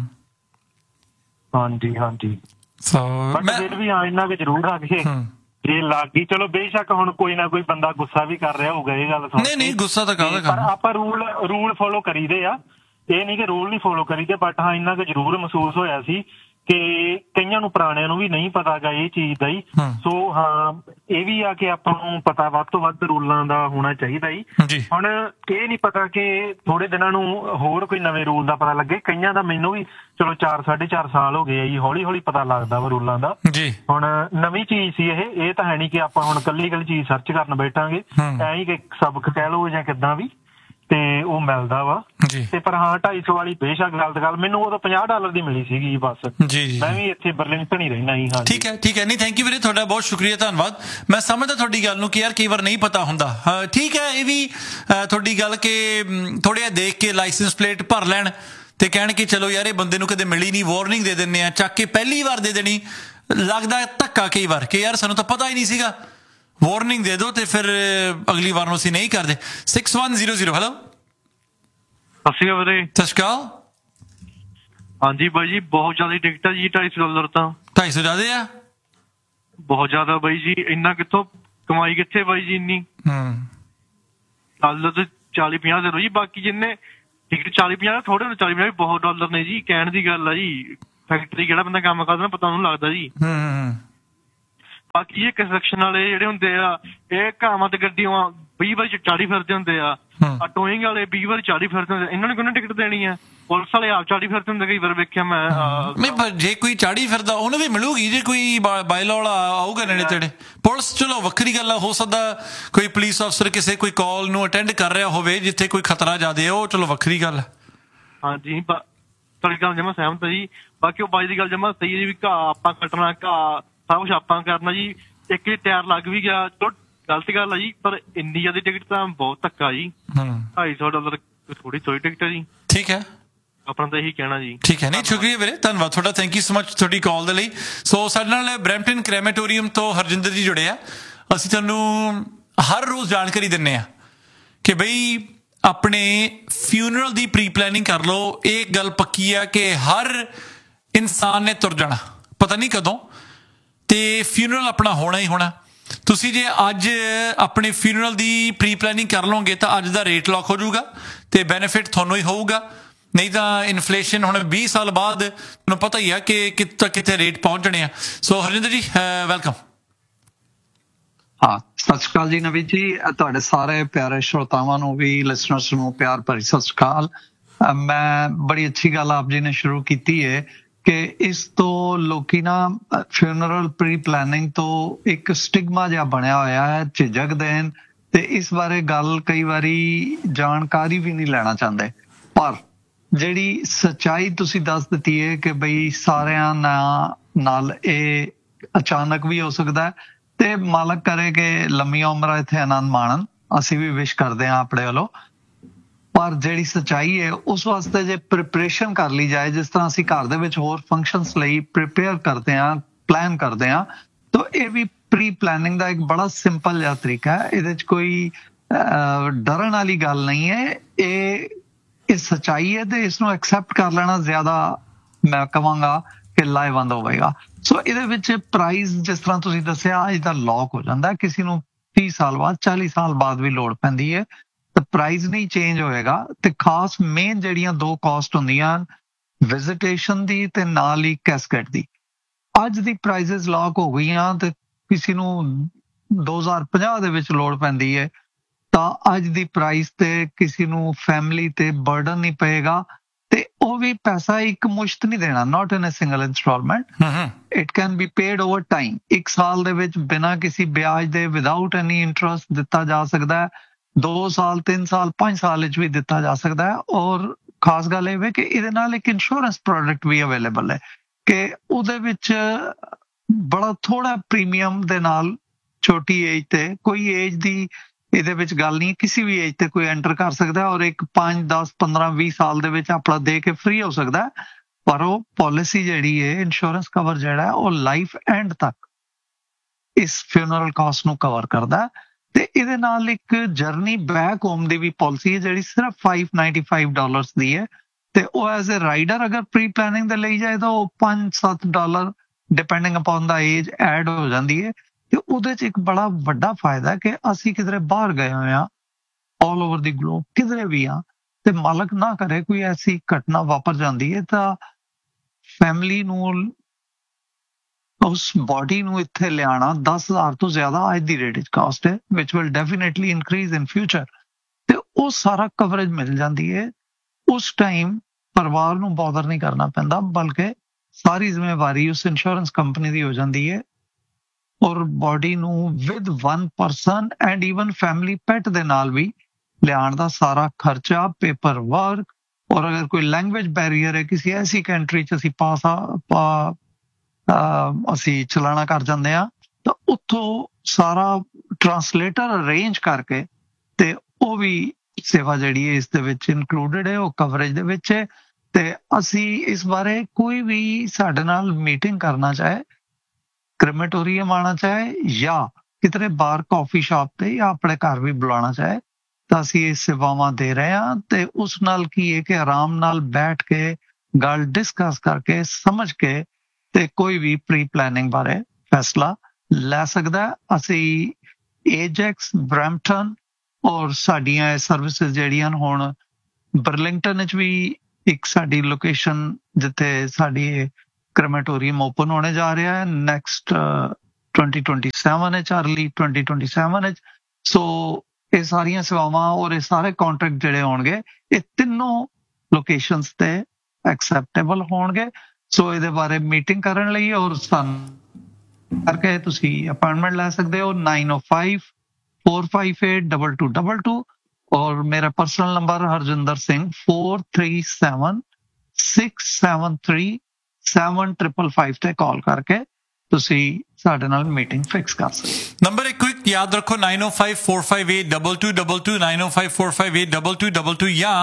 ਹਾਂਜੀ ਬਟ ਫਿਰ ਵੀ ਹਾਂ ਇੰਨਾ ਕੁ ਜ਼ਰੂਰ ਆ ਕਿ ਜੇ ਲੱਗ ਗਈ, ਚਲੋ ਬੇਸ਼ੱਕ ਹੁਣ ਕੋਈ ਨਾ ਕੋਈ ਬੰਦਾ ਗੁੱਸਾ ਵੀ ਕਰ ਰਿਹਾ ਹੋਊਗਾ ਇਹ ਗੱਲ ਸੁਣ ਕੇ। ਨਹੀਂ ਗੁੱਸਾ ਤਾਂ ਕਾਹਦਾ ਪਰ ਆਪਾਂ ਰੂਲ ਫੋਲੋ ਕਰੀਦੇ ਆ, ਇਹ ਨਹੀਂ ਕਿ ਰੂਲ ਨਹੀਂ ਫੋਲੋ ਕਰੀਦੇ। ਬਟ ਹਾਂ ਇੰਨਾ ਕੁ ਜ਼ਰੂਰ ਮਹਿਸੂਸ ਹੋਇਆ ਸੀ ਕਿ ਕਈਆਂ ਨੂੰ ਪੁਰਾਣਿਆਂ ਨੂੰ ਵੀ ਨਹੀਂ ਪਤਾ ਗਾ ਇਹ ਚੀਜ਼ ਦਾ ਹੀ। ਸੋ ਹਾਂ ਇਹ ਵੀ ਆ ਕਿ ਆਪਾਂ ਨੂੰ ਪਤਾ ਵੱਧ ਤੋਂ ਵੱਧ ਰੂਲਾਂ ਦਾ ਹੋਣਾ ਚਾਹੀਦਾ ਜੀ। ਹੁਣ ਇਹ ਨਹੀਂ ਪਤਾ ਕਿ ਥੋੜੇ ਦਿਨਾਂ ਨੂੰ ਹੋਰ ਕੋਈ ਨਵੇਂ ਰੂਲ ਦਾ ਪਤਾ ਲੱਗੇ। ਕਈਆਂ ਦਾ ਮੈਨੂੰ ਵੀ ਚਲੋ 4-4.5 ਸਾਲ ਹੋ ਗਏ ਆ ਜੀ, ਹੌਲੀ ਹੌਲੀ ਪਤਾ ਲੱਗਦਾ ਵਾ ਰੂਲਾਂ ਦਾ। ਹੁਣ ਨਵੀਂ ਚੀਜ਼ ਸੀ ਇਹ ਤਾਂ ਹੈ ਨਹੀਂ ਕਿ ਆਪਾਂ ਹੁਣ ਕੱਲੀ ਚੀਜ਼ ਸਰਚ ਕਰਨ ਬੈਠਾਂਗੇ, ਐਂ ਹੀ ਕਿ ਸਬਕ ਕਹਿ ਲਓ ਜਾਂ ਕਿੱਦਾਂ ਵੀ, ਤੇ ਉਹ ਮਿਲਦਾ ਵਾ। ਤੇ ਪਰ ਹਾਂ 250 ਵਾਲੀ ਬੇਸ਼ੱਕ ਗਲਤ ਗੱਲ, ਮੈਨੂੰ ਉਦੋਂ $50 ਦੀ ਮਿਲੀ ਸੀਗੀ ਬਸ। ਮੈਂ ਵੀ ਇੱਥੇ ਬਰਲਿੰਗਟਨ ਹੀ ਰਹਿਣਾ ਜੀ। ਠੀਕ ਹੈ ਨਹੀਂ ਥੈਂਕ ਯੂ ਵੀਰੇ, ਤੁਹਾਡਾ ਬਹੁਤ ਸ਼ੁਕਰੀਆ, ਧੰਨਵਾਦ। ਮੈਂ ਸਮਝਦਾ ਤੁਹਾਡੀ ਗੱਲ ਨੂੰ ਕਿ ਯਾਰ ਕਈ ਵਾਰ ਨਹੀਂ ਪਤਾ ਹੁੰਦਾ। ਠੀਕ ਹੈ ਇਹ ਵੀ ਤੁਹਾਡੀ ਗੱਲ ਕਿ ਥੋੜ੍ਹਾ ਜਿਹਾ ਦੇਖ ਕੇ ਲਾਇਸੈਂਸ ਪਲੇਟ ਭਰ ਲੈਣ ਤੇ ਕਹਿਣ ਕਿ ਚਲੋ ਯਾਰ ਇਹ ਬੰਦੇ ਨੂੰ ਕਦੇ ਮਿਲੀ ਨਹੀਂ, ਵਾਰਨਿੰਗ ਦੇ ਦਿੰਦੇ ਆ, ਚੱਕ ਕੇ ਪਹਿਲੀ ਵਾਰ ਦੇ ਦੇਣੀ। ਲੱਗਦਾ ਧੱਕਾ ਕਈ ਵਾਰ ਕਿ ਯਾਰ ਸਾਨੂੰ ਤਾਂ ਪਤਾ ਹੀ ਨਹੀਂ ਸੀਗਾ, ਵਾਰਨਿੰਗ ਦੇ ਦਿਓ ਤੇ ਫਿਰ ਅਗਲੀ ਵਾਰ ਨੂੰ ਅਸੀਂ ਨਹੀਂ ਕਰਦੇ। 6100 ਹੈਲੋ। ਸਤਿ ਸ਼੍ਰੀ ਅਕਾਲ ਵੀਰੇ। ਸਤਿ ਸ਼੍ਰੀ ਅਕਾਲ। ਹਾਂਜੀ ਬਾਈ ਜੀ ਬਹੁਤ ਜ਼ਿਆਦਾ ਟਿਕਟ ਆ ਜੀ, $250 ਤਾਂ 250 ਜ਼ਿਆਦਾ ਆ, ਬਹੁਤ ਜ਼ਿਆਦਾ ਬਾਈ ਜੀ। ਇੰਨਾ ਕਿੱਥੋਂ ਕਮਾਈ ਕਿੱਥੇ ਬਾਈ ਜੀ ਇੰਨੀ। ਡਾਲਰ ਤੇ 40-50 ਦੇ ਲੋ ਜੀ, ਬਾਕੀ ਜਿੰਨੇ ਟਿਕਟ 40-50 ਥੋੜੇ ਨੇ, 40-50 ਬਹੁਤ ਡਾਲਰ ਨੇ ਜੀ। ਕਹਿਣ ਦੀ ਗੱਲ ਆ ਜੀ, ਫੈਕਟਰੀ ਕਿਹੜਾ ਬੰਦਾ ਕੰਮ ਕਰਦਾ ਪਤਾ ਉਹਨੂੰ ਲੱਗਦਾ ਜੀ। ਬਾਕੀ ਇਹ ਕੰਸਟਰਕਸ਼ਨ ਵਾਲੇ ਜਿਹੜੇ ਹੁੰਦੇ ਆ, ਇਹ ਘਾਵਾਂ ਤੇ ਗੱਡੀਆਂ 20 ਬਾਈ 40 ਫਿਰਦੇ ਹੁੰਦੇ ਆ। ਆ ਟੋਇੰਗ ਵਾਲੇ 20 ਵਾਰ 40 ਫਿਰਦੇ ਹੁੰਦੇ, ਇਹਨਾਂ ਨੇ ਕਿਹਨੇ ਟਿਕਟ ਦੇਣੀ ਆ? ਪੁਲਿਸ ਵਾਲੇ ਆਪ 40 ਫਿਰਦੇ ਹੁੰਦੇ, ਕਈ ਵਾਰ ਵੇਖਿਆ ਮੈਂ। ਨਹੀਂ ਪਰ ਜੇ ਕੋਈ ਚਾੜੀ ਫਿਰਦਾ ਉਹਨੂੰ ਵੀ ਮਿਲੂਗੀ, ਜੇ ਕੋਈ ਬਾਇਲੋ ਵਾਲਾ ਆਊਗਾ ਨੇੜੇ ਤੇੜੇ। ਪੁਲਿਸ ਚਲੋ ਵੱਖਰੀ ਗੱਲ ਆ, ਹੋ ਸਕਦਾ ਕੋਈ ਪੁਲਿਸ ਅਫਸਰ ਕਿਸੇ ਕੋਈ ਕਾਲ ਨੂੰ ਅਟੈਂਡ ਕਰ ਰਿਹਾ ਹੋਵੇ ਜਿੱਥੇ ਕੋਈ ਖਤਰਾ ਜ਼ਿਆਦਾ, ਉਹ ਚਲੋ ਵੱਖਰੀ ਗੱਲ। ਹਾਂਜੀ ਤੁਹਾਡੀ ਗੱਲ ਜਮਾ ਸਹਿਮਤ ਹੈ ਜੀ। ਬਾਕੀ ਉਹ ਬਾਈ ਦੀ ਗੱਲ ਜਮਾ ਸਹੀ ਹੈ ਜੀ, ਵੀ ਘਾਹ ਆਪਾਂ ਕੱਟਣਾ, ਘਾਹ ਸਭ ਕੁਛ ਆਪਾਂ ਕਰਨਾ ਜੀ। ਇੱਕ ਜੀ ਟਾਇਰ ਲੱਗ ਵੀ ਗਿਆ, ਚਲੋ ਗਲਤ ਗੱਲ ਆ ਜੀ, ਪਰ ਇੰਨੀ ਜ਼ਿਆਦਾ ਟਿਕਟ ਤਾਂ ਬਹੁਤ ਧੱਕਾ ਜੀ। $250 ਥੋੜੀ ਟਿਕਟ ਹੈ ਜੀ। ਠੀਕ ਹੈ, ਆਪਣਾ ਤਾਂ ਇਹੀ ਕਹਿਣਾ ਜੀ। ਠੀਕ ਹੈ, ਨਹੀਂ ਸ਼ੁਕਰੀਆ ਵੀਰੇ, ਧੰਨਵਾਦ ਤੁਹਾਡਾ, ਥੈਂਕ ਯੂ ਸੋ ਮਚ ਤੁਹਾਡੀ ਕਾਲ ਦੇ ਲਈ। ਸੋ ਸਾਡੇ ਨਾਲ ਬਰੈਂਪਟਨ ਕ੍ਰੈਮੇਟੋਰੀਅਮ ਤੋਂ ਹਰਜਿੰਦਰ ਜੀ ਜੁੜੇ ਆ। ਅਸੀਂ ਤੁਹਾਨੂੰ ਹਰ ਰੋਜ਼ ਜਾਣਕਾਰੀ ਦਿੰਦੇ ਹਾਂ ਕਿ ਬਈ ਆਪਣੇ ਫਿਊਨਰਲ ਦੀ ਪ੍ਰੀ ਪਲੈਨਿੰਗ ਕਰ ਲਓ। ਇਹ ਗੱਲ ਪੱਕੀ ਆ ਕਿ ਹਰ ਇਨਸਾਨ ਨੇ ਤੁਰ ਜਾਣਾ, ਪਤਾ ਨਹੀਂ ਕਦੋਂ, ਤੇ ਫਿਊਨਰਲ ਆਪਣਾ ਹੋਣਾ ਹੀ ਹੋਣਾ। ਤੁਸੀਂ ਜੇ ਅੱਜ ਆਪਣੇ ਫਿਊਨਰਲ ਦੀ ਪ੍ਰੀ ਪਲੈਨਿੰਗ ਕਰ ਲਓਗੇ ਤਾਂ ਅੱਜ ਦਾ ਰੇਟ ਲੌਕ ਹੋ ਜਾਊਗਾ ਤੇ ਬੈਨੀਫਿਟ ਤੁਹਾਨੂੰ ਹੀ ਹੋਊਗਾ। ਨਹੀਂ ਤਾਂ ਇਨਫਲੇਸ਼ਨ ਹੁਣ 20 ਸਾਲ ਬਾਅਦ ਤੁਹਾਨੂੰ ਪਤਾ ਹੀ ਆ ਕਿ ਕਿੱਥੇ ਰੇਟ ਪਹੁੰਚਣੇ ਆ। ਸੋ ਹਰਜਿੰਦਰ ਜੀ ਵੈਲਕਮ। ਹਾਂ, ਸਤਿ ਸ਼੍ਰੀ ਅਕਾਲ ਜੀ ਨਵੀਨ ਜੀ, ਤੁਹਾਡੇ ਸਾਰੇ ਪਿਆਰੇ ਸ਼ਰੋਤਾਵਾਂ ਨੂੰ ਵੀ, ਲਿਸਨਰਸ ਨੂੰ ਪਿਆਰ ਭਰੀ ਸਤਿ ਸ਼੍ਰੀ ਅਕਾਲ। ਮੈਂ ਬੜੀ ਅੱਛੀ ਗੱਲ ਆਪ ਜੀ ਨੇ ਸ਼ੁਰੂ ਕੀਤੀ ਹੈ ਕਿ ਇਸ ਤੋਂ ਲੋਕੀ ਨਾ ਫਿਊਨਰਲ ਪ੍ਰੀ ਪਲੈਨਿੰਗ ਤੋਂ ਇੱਕ ਸਟਿਗਮਾ ਜਿਹਾ ਬਣਿਆ ਹੋਇਆ ਹੈ, ਝਿਜਕਦੇ ਨੇ ਤੇ ਇਸ ਬਾਰੇ ਗੱਲ ਕਈ ਵਾਰੀ ਜਾਣਕਾਰੀ ਵੀ ਨਹੀਂ ਲੈਣਾ ਚਾਹੁੰਦੇ। ਪਰ ਜਿਹੜੀ ਸੱਚਾਈ ਤੁਸੀਂ ਦੱਸ ਦਿੱਤੀ ਹੈ ਕਿ ਬਈ ਸਾਰਿਆਂ ਨਾਲ ਇਹ ਅਚਾਨਕ ਵੀ ਹੋ ਸਕਦਾ ਤੇ ਮਾਲਕ ਕਰੇ ਕਿ ਲੰਮੀਆਂ ਉਮਰਾਂ ਇੱਥੇ ਆਨੰਦ ਮਾਣਨ, ਅਸੀਂ ਵੀ ਵਿਸ਼ ਕਰਦੇ ਹਾਂ ਆਪਣੇ ਵੱਲੋਂ। ਪਰ ਜਿਹੜੀ ਸੱਚਾਈ ਹੈ ਉਸ ਵਾਸਤੇ ਜੇ ਪ੍ਰਿਪਰੇਸ਼ਨ ਕਰ ਲਈ ਜਾਏ, ਜਿਸ ਤਰ੍ਹਾਂ ਅਸੀਂ ਘਰ ਦੇ ਵਿੱਚ ਹੋਰ ਫੰਕਸ਼ਨਸ ਲਈ ਪ੍ਰਿਪੇਅਰ ਕਰਦੇ ਹਾਂ, ਪਲਾਨ ਕਰਦੇ ਹਾਂ, ਤਾਂ ਇਹ ਵੀ ਪ੍ਰੀ ਪਲੈਨਿੰਗ ਦਾ ਇੱਕ ਬੜਾ ਸਿੰਪਲ ਜਿਹਾ ਤਰੀਕਾ ਹੈ। ਇਹਦੇ 'ਚ ਕੋਈ ਡਰਨ ਵਾਲੀ ਗੱਲ ਨਹੀਂ ਹੈ। ਇਹ ਸੱਚਾਈ ਹੈ ਤੇ ਇਸ ਨੂੰ ਐਕਸੈਪਟ ਕਰ ਲੈਣਾ ਜ਼ਿਆਦਾ ਮੈਂ ਕਹਾਂਗਾ ਕਿ ਲਾਹੇਵੰਦ ਹੋਵੇਗਾ। ਸੋ ਇਹਦੇ ਵਿੱਚ ਪ੍ਰਾਈਸ ਜਿਸ ਤਰ੍ਹਾਂ ਤੁਸੀਂ ਦੱਸਿਆ ਅੱਜ ਦਾ ਲੌਕ ਹੋ ਜਾਂਦਾ, ਕਿਸੇ ਨੂੰ 30 ਸਾਲ ਬਾਅਦ 40 ਸਾਲ ਬਾਅਦ ਵੀ ਲੋੜ ਪੈਂਦੀ ਹੈ ਤਾਂ ਪ੍ਰਾਈਸ ਨਹੀਂ ਚੇਂਜ ਹੋਏਗਾ। ਤੇ ਖਾਸ ਮੇਨ ਜਿਹੜੀਆਂ ਦੋ ਕਾਸਟ ਹੁੰਦੀਆਂ, ਵਿਜ਼ਿਟੇਸ਼ਨ ਦੀ ਤੇ ਨਾਲ ਹੀ ਕੈਸਕੇਟ ਦੀ, ਅੱਜ ਦੀ ਪ੍ਰਾਈਸਿਸ ਲੌਕ ਹੋ ਗਈਆਂ ਤੇ ਕਿਸੇ ਨੂੰ 2050 ਦੇ ਵਿੱਚ ਲੋੜ ਪੈਂਦੀ ਹੈ ਤਾਂ ਅੱਜ ਦੀ ਪ੍ਰਾਈਸ ਤੇ ਕਿਸੇ ਨੂੰ ਫੈਮਿਲੀ ਤੇ ਬਰਡਨ ਨਹੀਂ ਪਏਗਾ ਤੇ ਉਹ ਵੀ ਪੈਸਾ ਇੱਕ ਮੁਸ਼ਤ ਨਹੀਂ ਦੇਣਾ, not in a single installment. It can be paid over time. 1 ਸਾਲ ਦੇ ਵਿੱਚ ਬਿਨਾਂ ਕਿਸੇ ਵਿਆਜ ਦੇ ਵਿਦਆਊਟ ਐਨੀ ਇੰਟਰਸਟ ਦਿੱਤਾ ਜਾ ਸਕਦਾ ਹੈ। 2 ਸਾਲ 3 ਸਾਲ 5 ਸਾਲ ਵਿੱਚ ਵੀ ਦਿੱਤਾ ਜਾ ਸਕਦਾ ਹੈ। ਔਰ ਖਾਸ ਗੱਲ ਇਹ ਹੈ ਕਿ ਇਹਦੇ ਨਾਲ ਇੱਕ ਇੰਸ਼ੋਰੈਂਸ ਪ੍ਰੋਡਕਟ ਵੀ ਅਵੇਲੇਬਲ ਹੈ ਕਿ ਉਹਦੇ ਵਿੱਚ ਬੜਾ ਥੋੜਾ ਪ੍ਰੀਮੀਅਮ ਦੇ ਨਾਲ ਛੋਟੀ ਏਜ ਤੇ, ਕੋਈ ਏਜ ਦੀ ਇਹਦੇ ਵਿੱਚ ਗੱਲ ਨਹੀਂ, ਕਿਸੇ ਵੀ ਏਜ ਤੇ ਕੋਈ ਐਂਟਰ ਕਰ ਸਕਦਾ ਔਰ ਇੱਕ 5 10 15 20 ਸਾਲ ਦੇ ਵਿੱਚ ਆਪਣਾ ਦੇ ਕੇ ਫ੍ਰੀ ਹੋ ਸਕਦਾ। ਪਰ ਉਹ ਪਾਲਿਸੀ ਜਿਹੜੀ ਹੈ, ਇੰਸ਼ੋਰੈਂਸ ਕਵਰ ਜਿਹੜਾ ਉਹ ਲਾਈਫ ਐਂਡ ਤੱਕ ਇਸ ਫਿਊਨਰਲ ਕਾਸਟ ਨੂੰ ਕਵਰ ਕਰਦਾ। ਤੇ ਇਹਦੇ ਨਾਲ ਇੱਕ ਜਰਨੀ ਬੈਕ ਹੋਮ ਦੀ ਵੀ ਪਾਲਿਸੀ ਹੈ ਜਿਹੜੀ ਸਿਰਫ $595 ਦੀ ਹੈ ਤੇ ਉਹ ਐਜ਼ ਅ ਰਾਈਡਰ ਅਗਰ ਪ੍ਰੀ ਪਲੈਨਿੰਗ ਦੇ ਲਈ ਜਾਏ ਤਾਂ ਉਹ $5-7 ਡਿਪੈਂਡਿੰਗ ਅਪਨ ਦਾ ਏਜ ਐਡ ਹੋ ਜਾਂਦੀ ਹੈ। ਤੇ ਉਹਦੇ 'ਚ ਇੱਕ ਬੜਾ ਵੱਡਾ ਫਾਇਦਾ ਕਿ ਅਸੀਂ ਕਿਧਰੇ ਬਾਹਰ ਗਏ ਹੋਏ ਹਾਂ, ਆਲ ਓਵਰ ਦੀ ਗਲੋਬ ਕਿਧਰੇ ਵੀ ਆ, ਤੇ ਮਾਲਕ ਨਾ ਕਰੇ ਕੋਈ ਐਸੀ ਘਟਨਾ ਵਾਪਰ ਜਾਂਦੀ ਹੈ ਤਾਂ ਫੈਮਿਲੀ ਨੂੰ, ਉਸ ਬੋਡੀ ਨੂੰ ਇੱਥੇ ਲਿਆਣਾ 10,000 ਤੋਂ ਜ਼ਿਆਦਾ ਅੱਜ ਦੀ ਰੇਟ 'ਚ ਕਾਸਟ ਹੈ, ਵਿਚ will definitely increase in future. ਤੇ ਉਹ ਸਾਰਾ ਕਵਰੇਜ ਮਿਲ ਜਾਂਦੀ ਹੈ। ਉਸ ਟਾਈਮ ਪਰਿਵਾਰ ਨੂੰ ਬੌਦਰ ਨਹੀਂ ਕਰਨਾ ਪੈਂਦਾ, ਬਲਕਿ ਸਾਰੀ ਜ਼ਿੰਮੇਵਾਰੀ ਉਸ ਇੰਸ਼ੋਰੈਂਸ ਕੰਪਨੀ ਦੀ ਹੋ ਜਾਂਦੀ ਹੈ। ਔਰ ਬੋਡੀ ਨੂੰ with 1 person and even family pet ਦੇ ਨਾਲ ਵੀ ਲਿਆਉਣ ਦਾ ਸਾਰਾ ਖਰਚਾ, ਪੇਪਰ ਵਰਕ, ਔਰ ਅਗਰ ਕੋਈ ਲੈਂਗੁਏਜ ਬੈਰੀਅਰ ਹੈ ਕਿਸੇ ਐਸੀ ਕੰਟਰੀ 'ਚ ਅਸੀਂ ਚਲਾਣਾ ਕਰ ਜਾਂਦੇ ਹਾਂ ਤਾਂ ਉੱਥੋਂ ਸਾਰਾ ਟਰਾਂਸਲੇਟਰ ਅਰੇਂਜ ਕਰਕੇ ਤੇ ਉਹ ਵੀ ਸੇਵਾ ਜਿਹੜੀ ਹੈ ਇਸ ਦੇ ਵਿੱਚ ਇਨਕਲੂਡਡ ਹੈ, ਉਹ ਕਵਰੇਜ ਦੇ ਵਿੱਚ ਹੈ। ਤੇ ਅਸੀਂ ਇਸ ਬਾਰੇ ਕੋਈ ਵੀ ਸਾਡੇ ਨਾਲ ਮੀਟਿੰਗ ਕਰਨਾ ਚਾਹੇ, ਕ੍ਰੈਮੇਟੋਰੀਅਮ ਆਉਣਾ ਚਾਹੇ ਜਾਂ ਕਿਤੇ ਬਾਹਰ ਕਾਫੀ ਸ਼ਾਪ ਤੇ ਜਾਂ ਆਪਣੇ ਘਰ ਵੀ ਬੁਲਾਉਣਾ ਚਾਹੇ ਤਾਂ ਅਸੀਂ ਇਹ ਸੇਵਾਵਾਂ ਦੇ ਰਹੇ ਹਾਂ। ਤੇ ਉਸ ਨਾਲ ਕੀ ਹੈ ਕਿ ਆਰਾਮ ਨਾਲ ਬੈਠ ਕੇ ਗੱਲ ਡਿਸਕਸ ਕਰਕੇ ਸਮਝ ਕੇ ਤੇ ਕੋਈ ਵੀ ਪ੍ਰੀ ਪਲੈਨਿੰਗ ਬਾਰੇ ਫੈਸਲਾ ਲੈ ਸਕਦਾ। ਅਸੀਂ ਏਜੈਕਸ, ਬਰੈਂਪਟਨ ਔਰ ਸਾਡੀਆਂ ਇਹ ਸਰਵਿਸਿਜ਼ ਜਿਹੜੀਆਂ ਹੁਣ ਬਰਲਿੰਗਟਨ ਵਿੱਚ ਵੀ ਇੱਕ ਸਾਡੀ ਲੋਕੇਸ਼ਨ ਜਿੱਥੇ ਸਾਡੀ ਕ੍ਰੈਮੇਟੋਰੀਅਮ ਓਪਨ ਹੋਣੇ ਜਾ ਰਿਹਾ ਹੈ ਨੈਕਸਟ 2027 ਵਿੱਚ, ਅਰਲੀ 2027 ਵਿੱਚ। ਸੋ ਇਹ ਸਾਰੀਆਂ ਸੇਵਾਵਾਂ ਔਰ ਇਹ ਸਾਰੇ ਕੰਟਰੈਕਟ ਜਿਹੜੇ ਹੋਣਗੇ ਇਹ ਤਿੰਨੋਂ ਲੋਕੇਸ਼ਨਸ ਤੇ ਐਕਸੈਪਟੇਬਲ ਹੋਣਗੇ। ਸੋ ਇਹਦੇ ਬਾਰੇ ਮੀਟਿੰਗ ਕਰਨ ਲਈ ਔਰ ਸਾਨੂੰ ਕਰਕੇ ਤੁਸੀਂ ਅਪਾਇੰਟਮੈਂਟ ਲੈ ਸਕਦੇ ਹੋ 9054582222 ਔਰ ਮੇਰਾ ਪਰਸਨਲ ਨੰਬਰ ਹਰਜਿੰਦਰ ਸਿੰਘ 4376737555 ਤੇ ਕਾਲ ਕਰਕੇ ਤੁਸੀਂ ਸਾਡੇ ਨਾਲ ਮੀਟਿੰਗ ਫਿਕਸ ਕਰ ਸਕਦੇ। ਨੰਬਰ ਇੱਕ ਕੁਇਕ ਯਾਦ ਰੱਖੋ 9054582222 9054582222 ਜਾਂ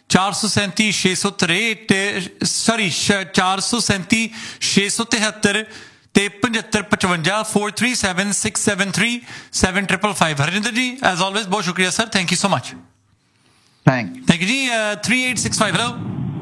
437 ਤੇ 7555 4376737555 ਹਰਜਿੰਦਰ ਜੀ ਐਜ਼ ਆਲਵੇਜ਼ ਬਹੁਤ ਸ਼ੁਕਰੀਆ sir, thank you so much. Thank you ਜੀ। 3865 ਹੈਲੋ।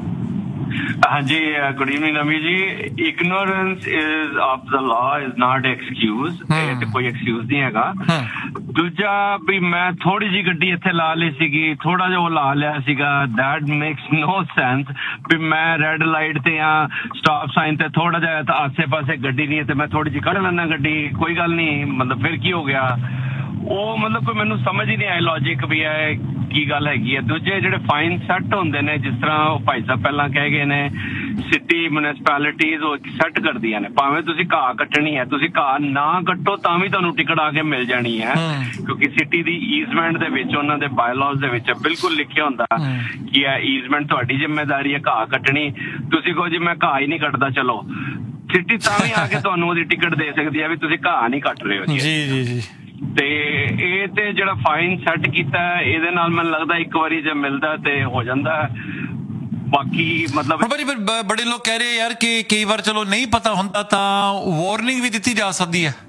ਹਾਂਜੀ, ਗੁੱਡ ਈਵਨਿੰਗ ਨਵੀ ਜੀ। ਇਗਨੋਰੈਂਸ ਇਜ਼ ਆਫ ਦਾ ਲਾ ਇਜ਼ ਨਾਟ ਐਕਸਕਿਊਜ਼, ਇਹ ਤੇ ਕੋਈ ਐਕਸਕਿਊਜ਼ ਨਹੀਂ ਹੈਗਾ। ਦੂਜਾ ਵੀ ਮੈਂ ਥੋੜੀ ਜੀ ਗੱਡੀ ਇੱਥੇ ਲਾ ਲਈ ਸੀਗੀ, ਥੋੜਾ ਜਿਹਾ ਉਹ ਲਾ ਲਿਆ ਸੀਗਾ, ਦੈਟ ਮੇਕਸ ਨੋ ਸੈਂਸ। ਵੀ ਮੈਂ ਰੈੱਡ ਲਾਈਟ ਤੇ ਆ, ਸਟਾਪ ਸਾਈਨ ਤੇ ਥੋੜਾ ਜਿਹਾ ਤਾਂ ਆਸੇ ਪਾਸੇ ਗੱਡੀ ਨਹੀਂ ਤੇ ਮੈਂ ਥੋੜੀ ਜਿਹੀ ਕੱਢ ਲੈਣਾ ਗੱਡੀ, ਕੋਈ ਗੱਲ ਨਹੀਂ, ਮਤਲਬ ਫਿਰ ਕੀ ਹੋ ਗਿਆ? ਉਹ ਮਤਲਬ ਕੋਈ ਮੈਨੂੰ ਸਮਝ ਹੀ ਨਹੀਂ ਆਈ ਲੌਜਿਕ ਵੀ ਹੈ ਕੀ ਗੱਲ ਹੈਗੀ ਹੈ। ਦੂਜੇ ਜਿਹੜੇ ਫਾਈਨ ਸੈੱਟ ਹੁੰਦੇ ਨੇ, ਜਿਸ ਤਰ੍ਹਾਂ ਉਹ ਭਾਈ ਸਾਹਿਬ ਪਹਿਲਾਂ ਕਹਿ ਗਏ ਨੇ, ਸਿਟੀ ਮਿਊਨਿਸਪੈਲਿਟੀਜ਼ ਉਹ ਸੈੱਟ ਕਰਦੀਆਂ ਨੇ, ਭਾਵੇਂ ਤੁਸੀਂ ਘਾਹ ਕੱਟਣੀ ਹੈ, ਤੁਸੀਂ ਘਾਹ ਨਾ ਕੱਟੋ ਤਾਂ ਵੀ ਤੁਹਾਨੂੰ ਟਿਕਟ ਆ ਕੇ ਮਿਲ ਜਾਣੀ ਹੈ, ਕਿਉਂਕਿ ਸਿਟੀ ਦੀ ਈਜ਼ਮੈਂਟ ਦੇ ਵਿੱਚ, ਉਹਨਾਂ ਦੇ ਬਾਇਲਾਜ਼ ਦੇ ਵਿੱਚ ਬਿਲਕੁਲ ਲਿਖਿਆ ਹੁੰਦਾ ਕਿ ਇਹ ਈਜ਼ਮੈਂਟ ਤੁਹਾਡੀ ਜ਼ਿੰਮੇਵਾਰੀ ਹੈ ਘਾਹ ਕੱਟਣੀ। ਤੁਸੀਂ ਕਹੋ ਜੀ ਮੈਂ ਘਾਹ ਹੀ ਨਹੀਂ ਕੱਟਦਾ, ਚਲੋ ਸਿਟੀ ਤਾਂ ਵੀ ਆ ਕੇ ਤੁਹਾਨੂੰ ਉਹਦੀ ਟਿਕਟ ਦੇ ਸਕਦੀ ਹੈ ਵੀ ਤੁਸੀਂ ਘਾਹ ਨਹੀਂ ਕੱਟ ਰਹੇ ਹੋ ਜੀ। ਜੀ ਤੇ ਇਹ ਤੇ ਜਿਹੜਾ ਫਾਈਨ ਸੈੱਟ ਕੀਤਾ ਇਹਦੇ ਨਾਲ ਮੈਨੂੰ ਲੱਗਦਾ ਇੱਕ ਵਾਰੀ ਜੇ ਮਿਲਦਾ ਤੇ ਹੋ ਜਾਂਦਾ। ਬਾਕੀ ਮਤਲਬ ਬੜੇ ਲੋਕ ਕਹਿ ਰਹੇ ਯਾਰ ਕਿ ਕਈ ਵਾਰ ਚਲੋ ਨਹੀਂ ਪਤਾ ਹੁੰਦਾ ਤਾਂ ਵਾਰਨਿੰਗ ਵੀ ਦਿੱਤੀ ਜਾ ਸਕਦੀ ਹੈ,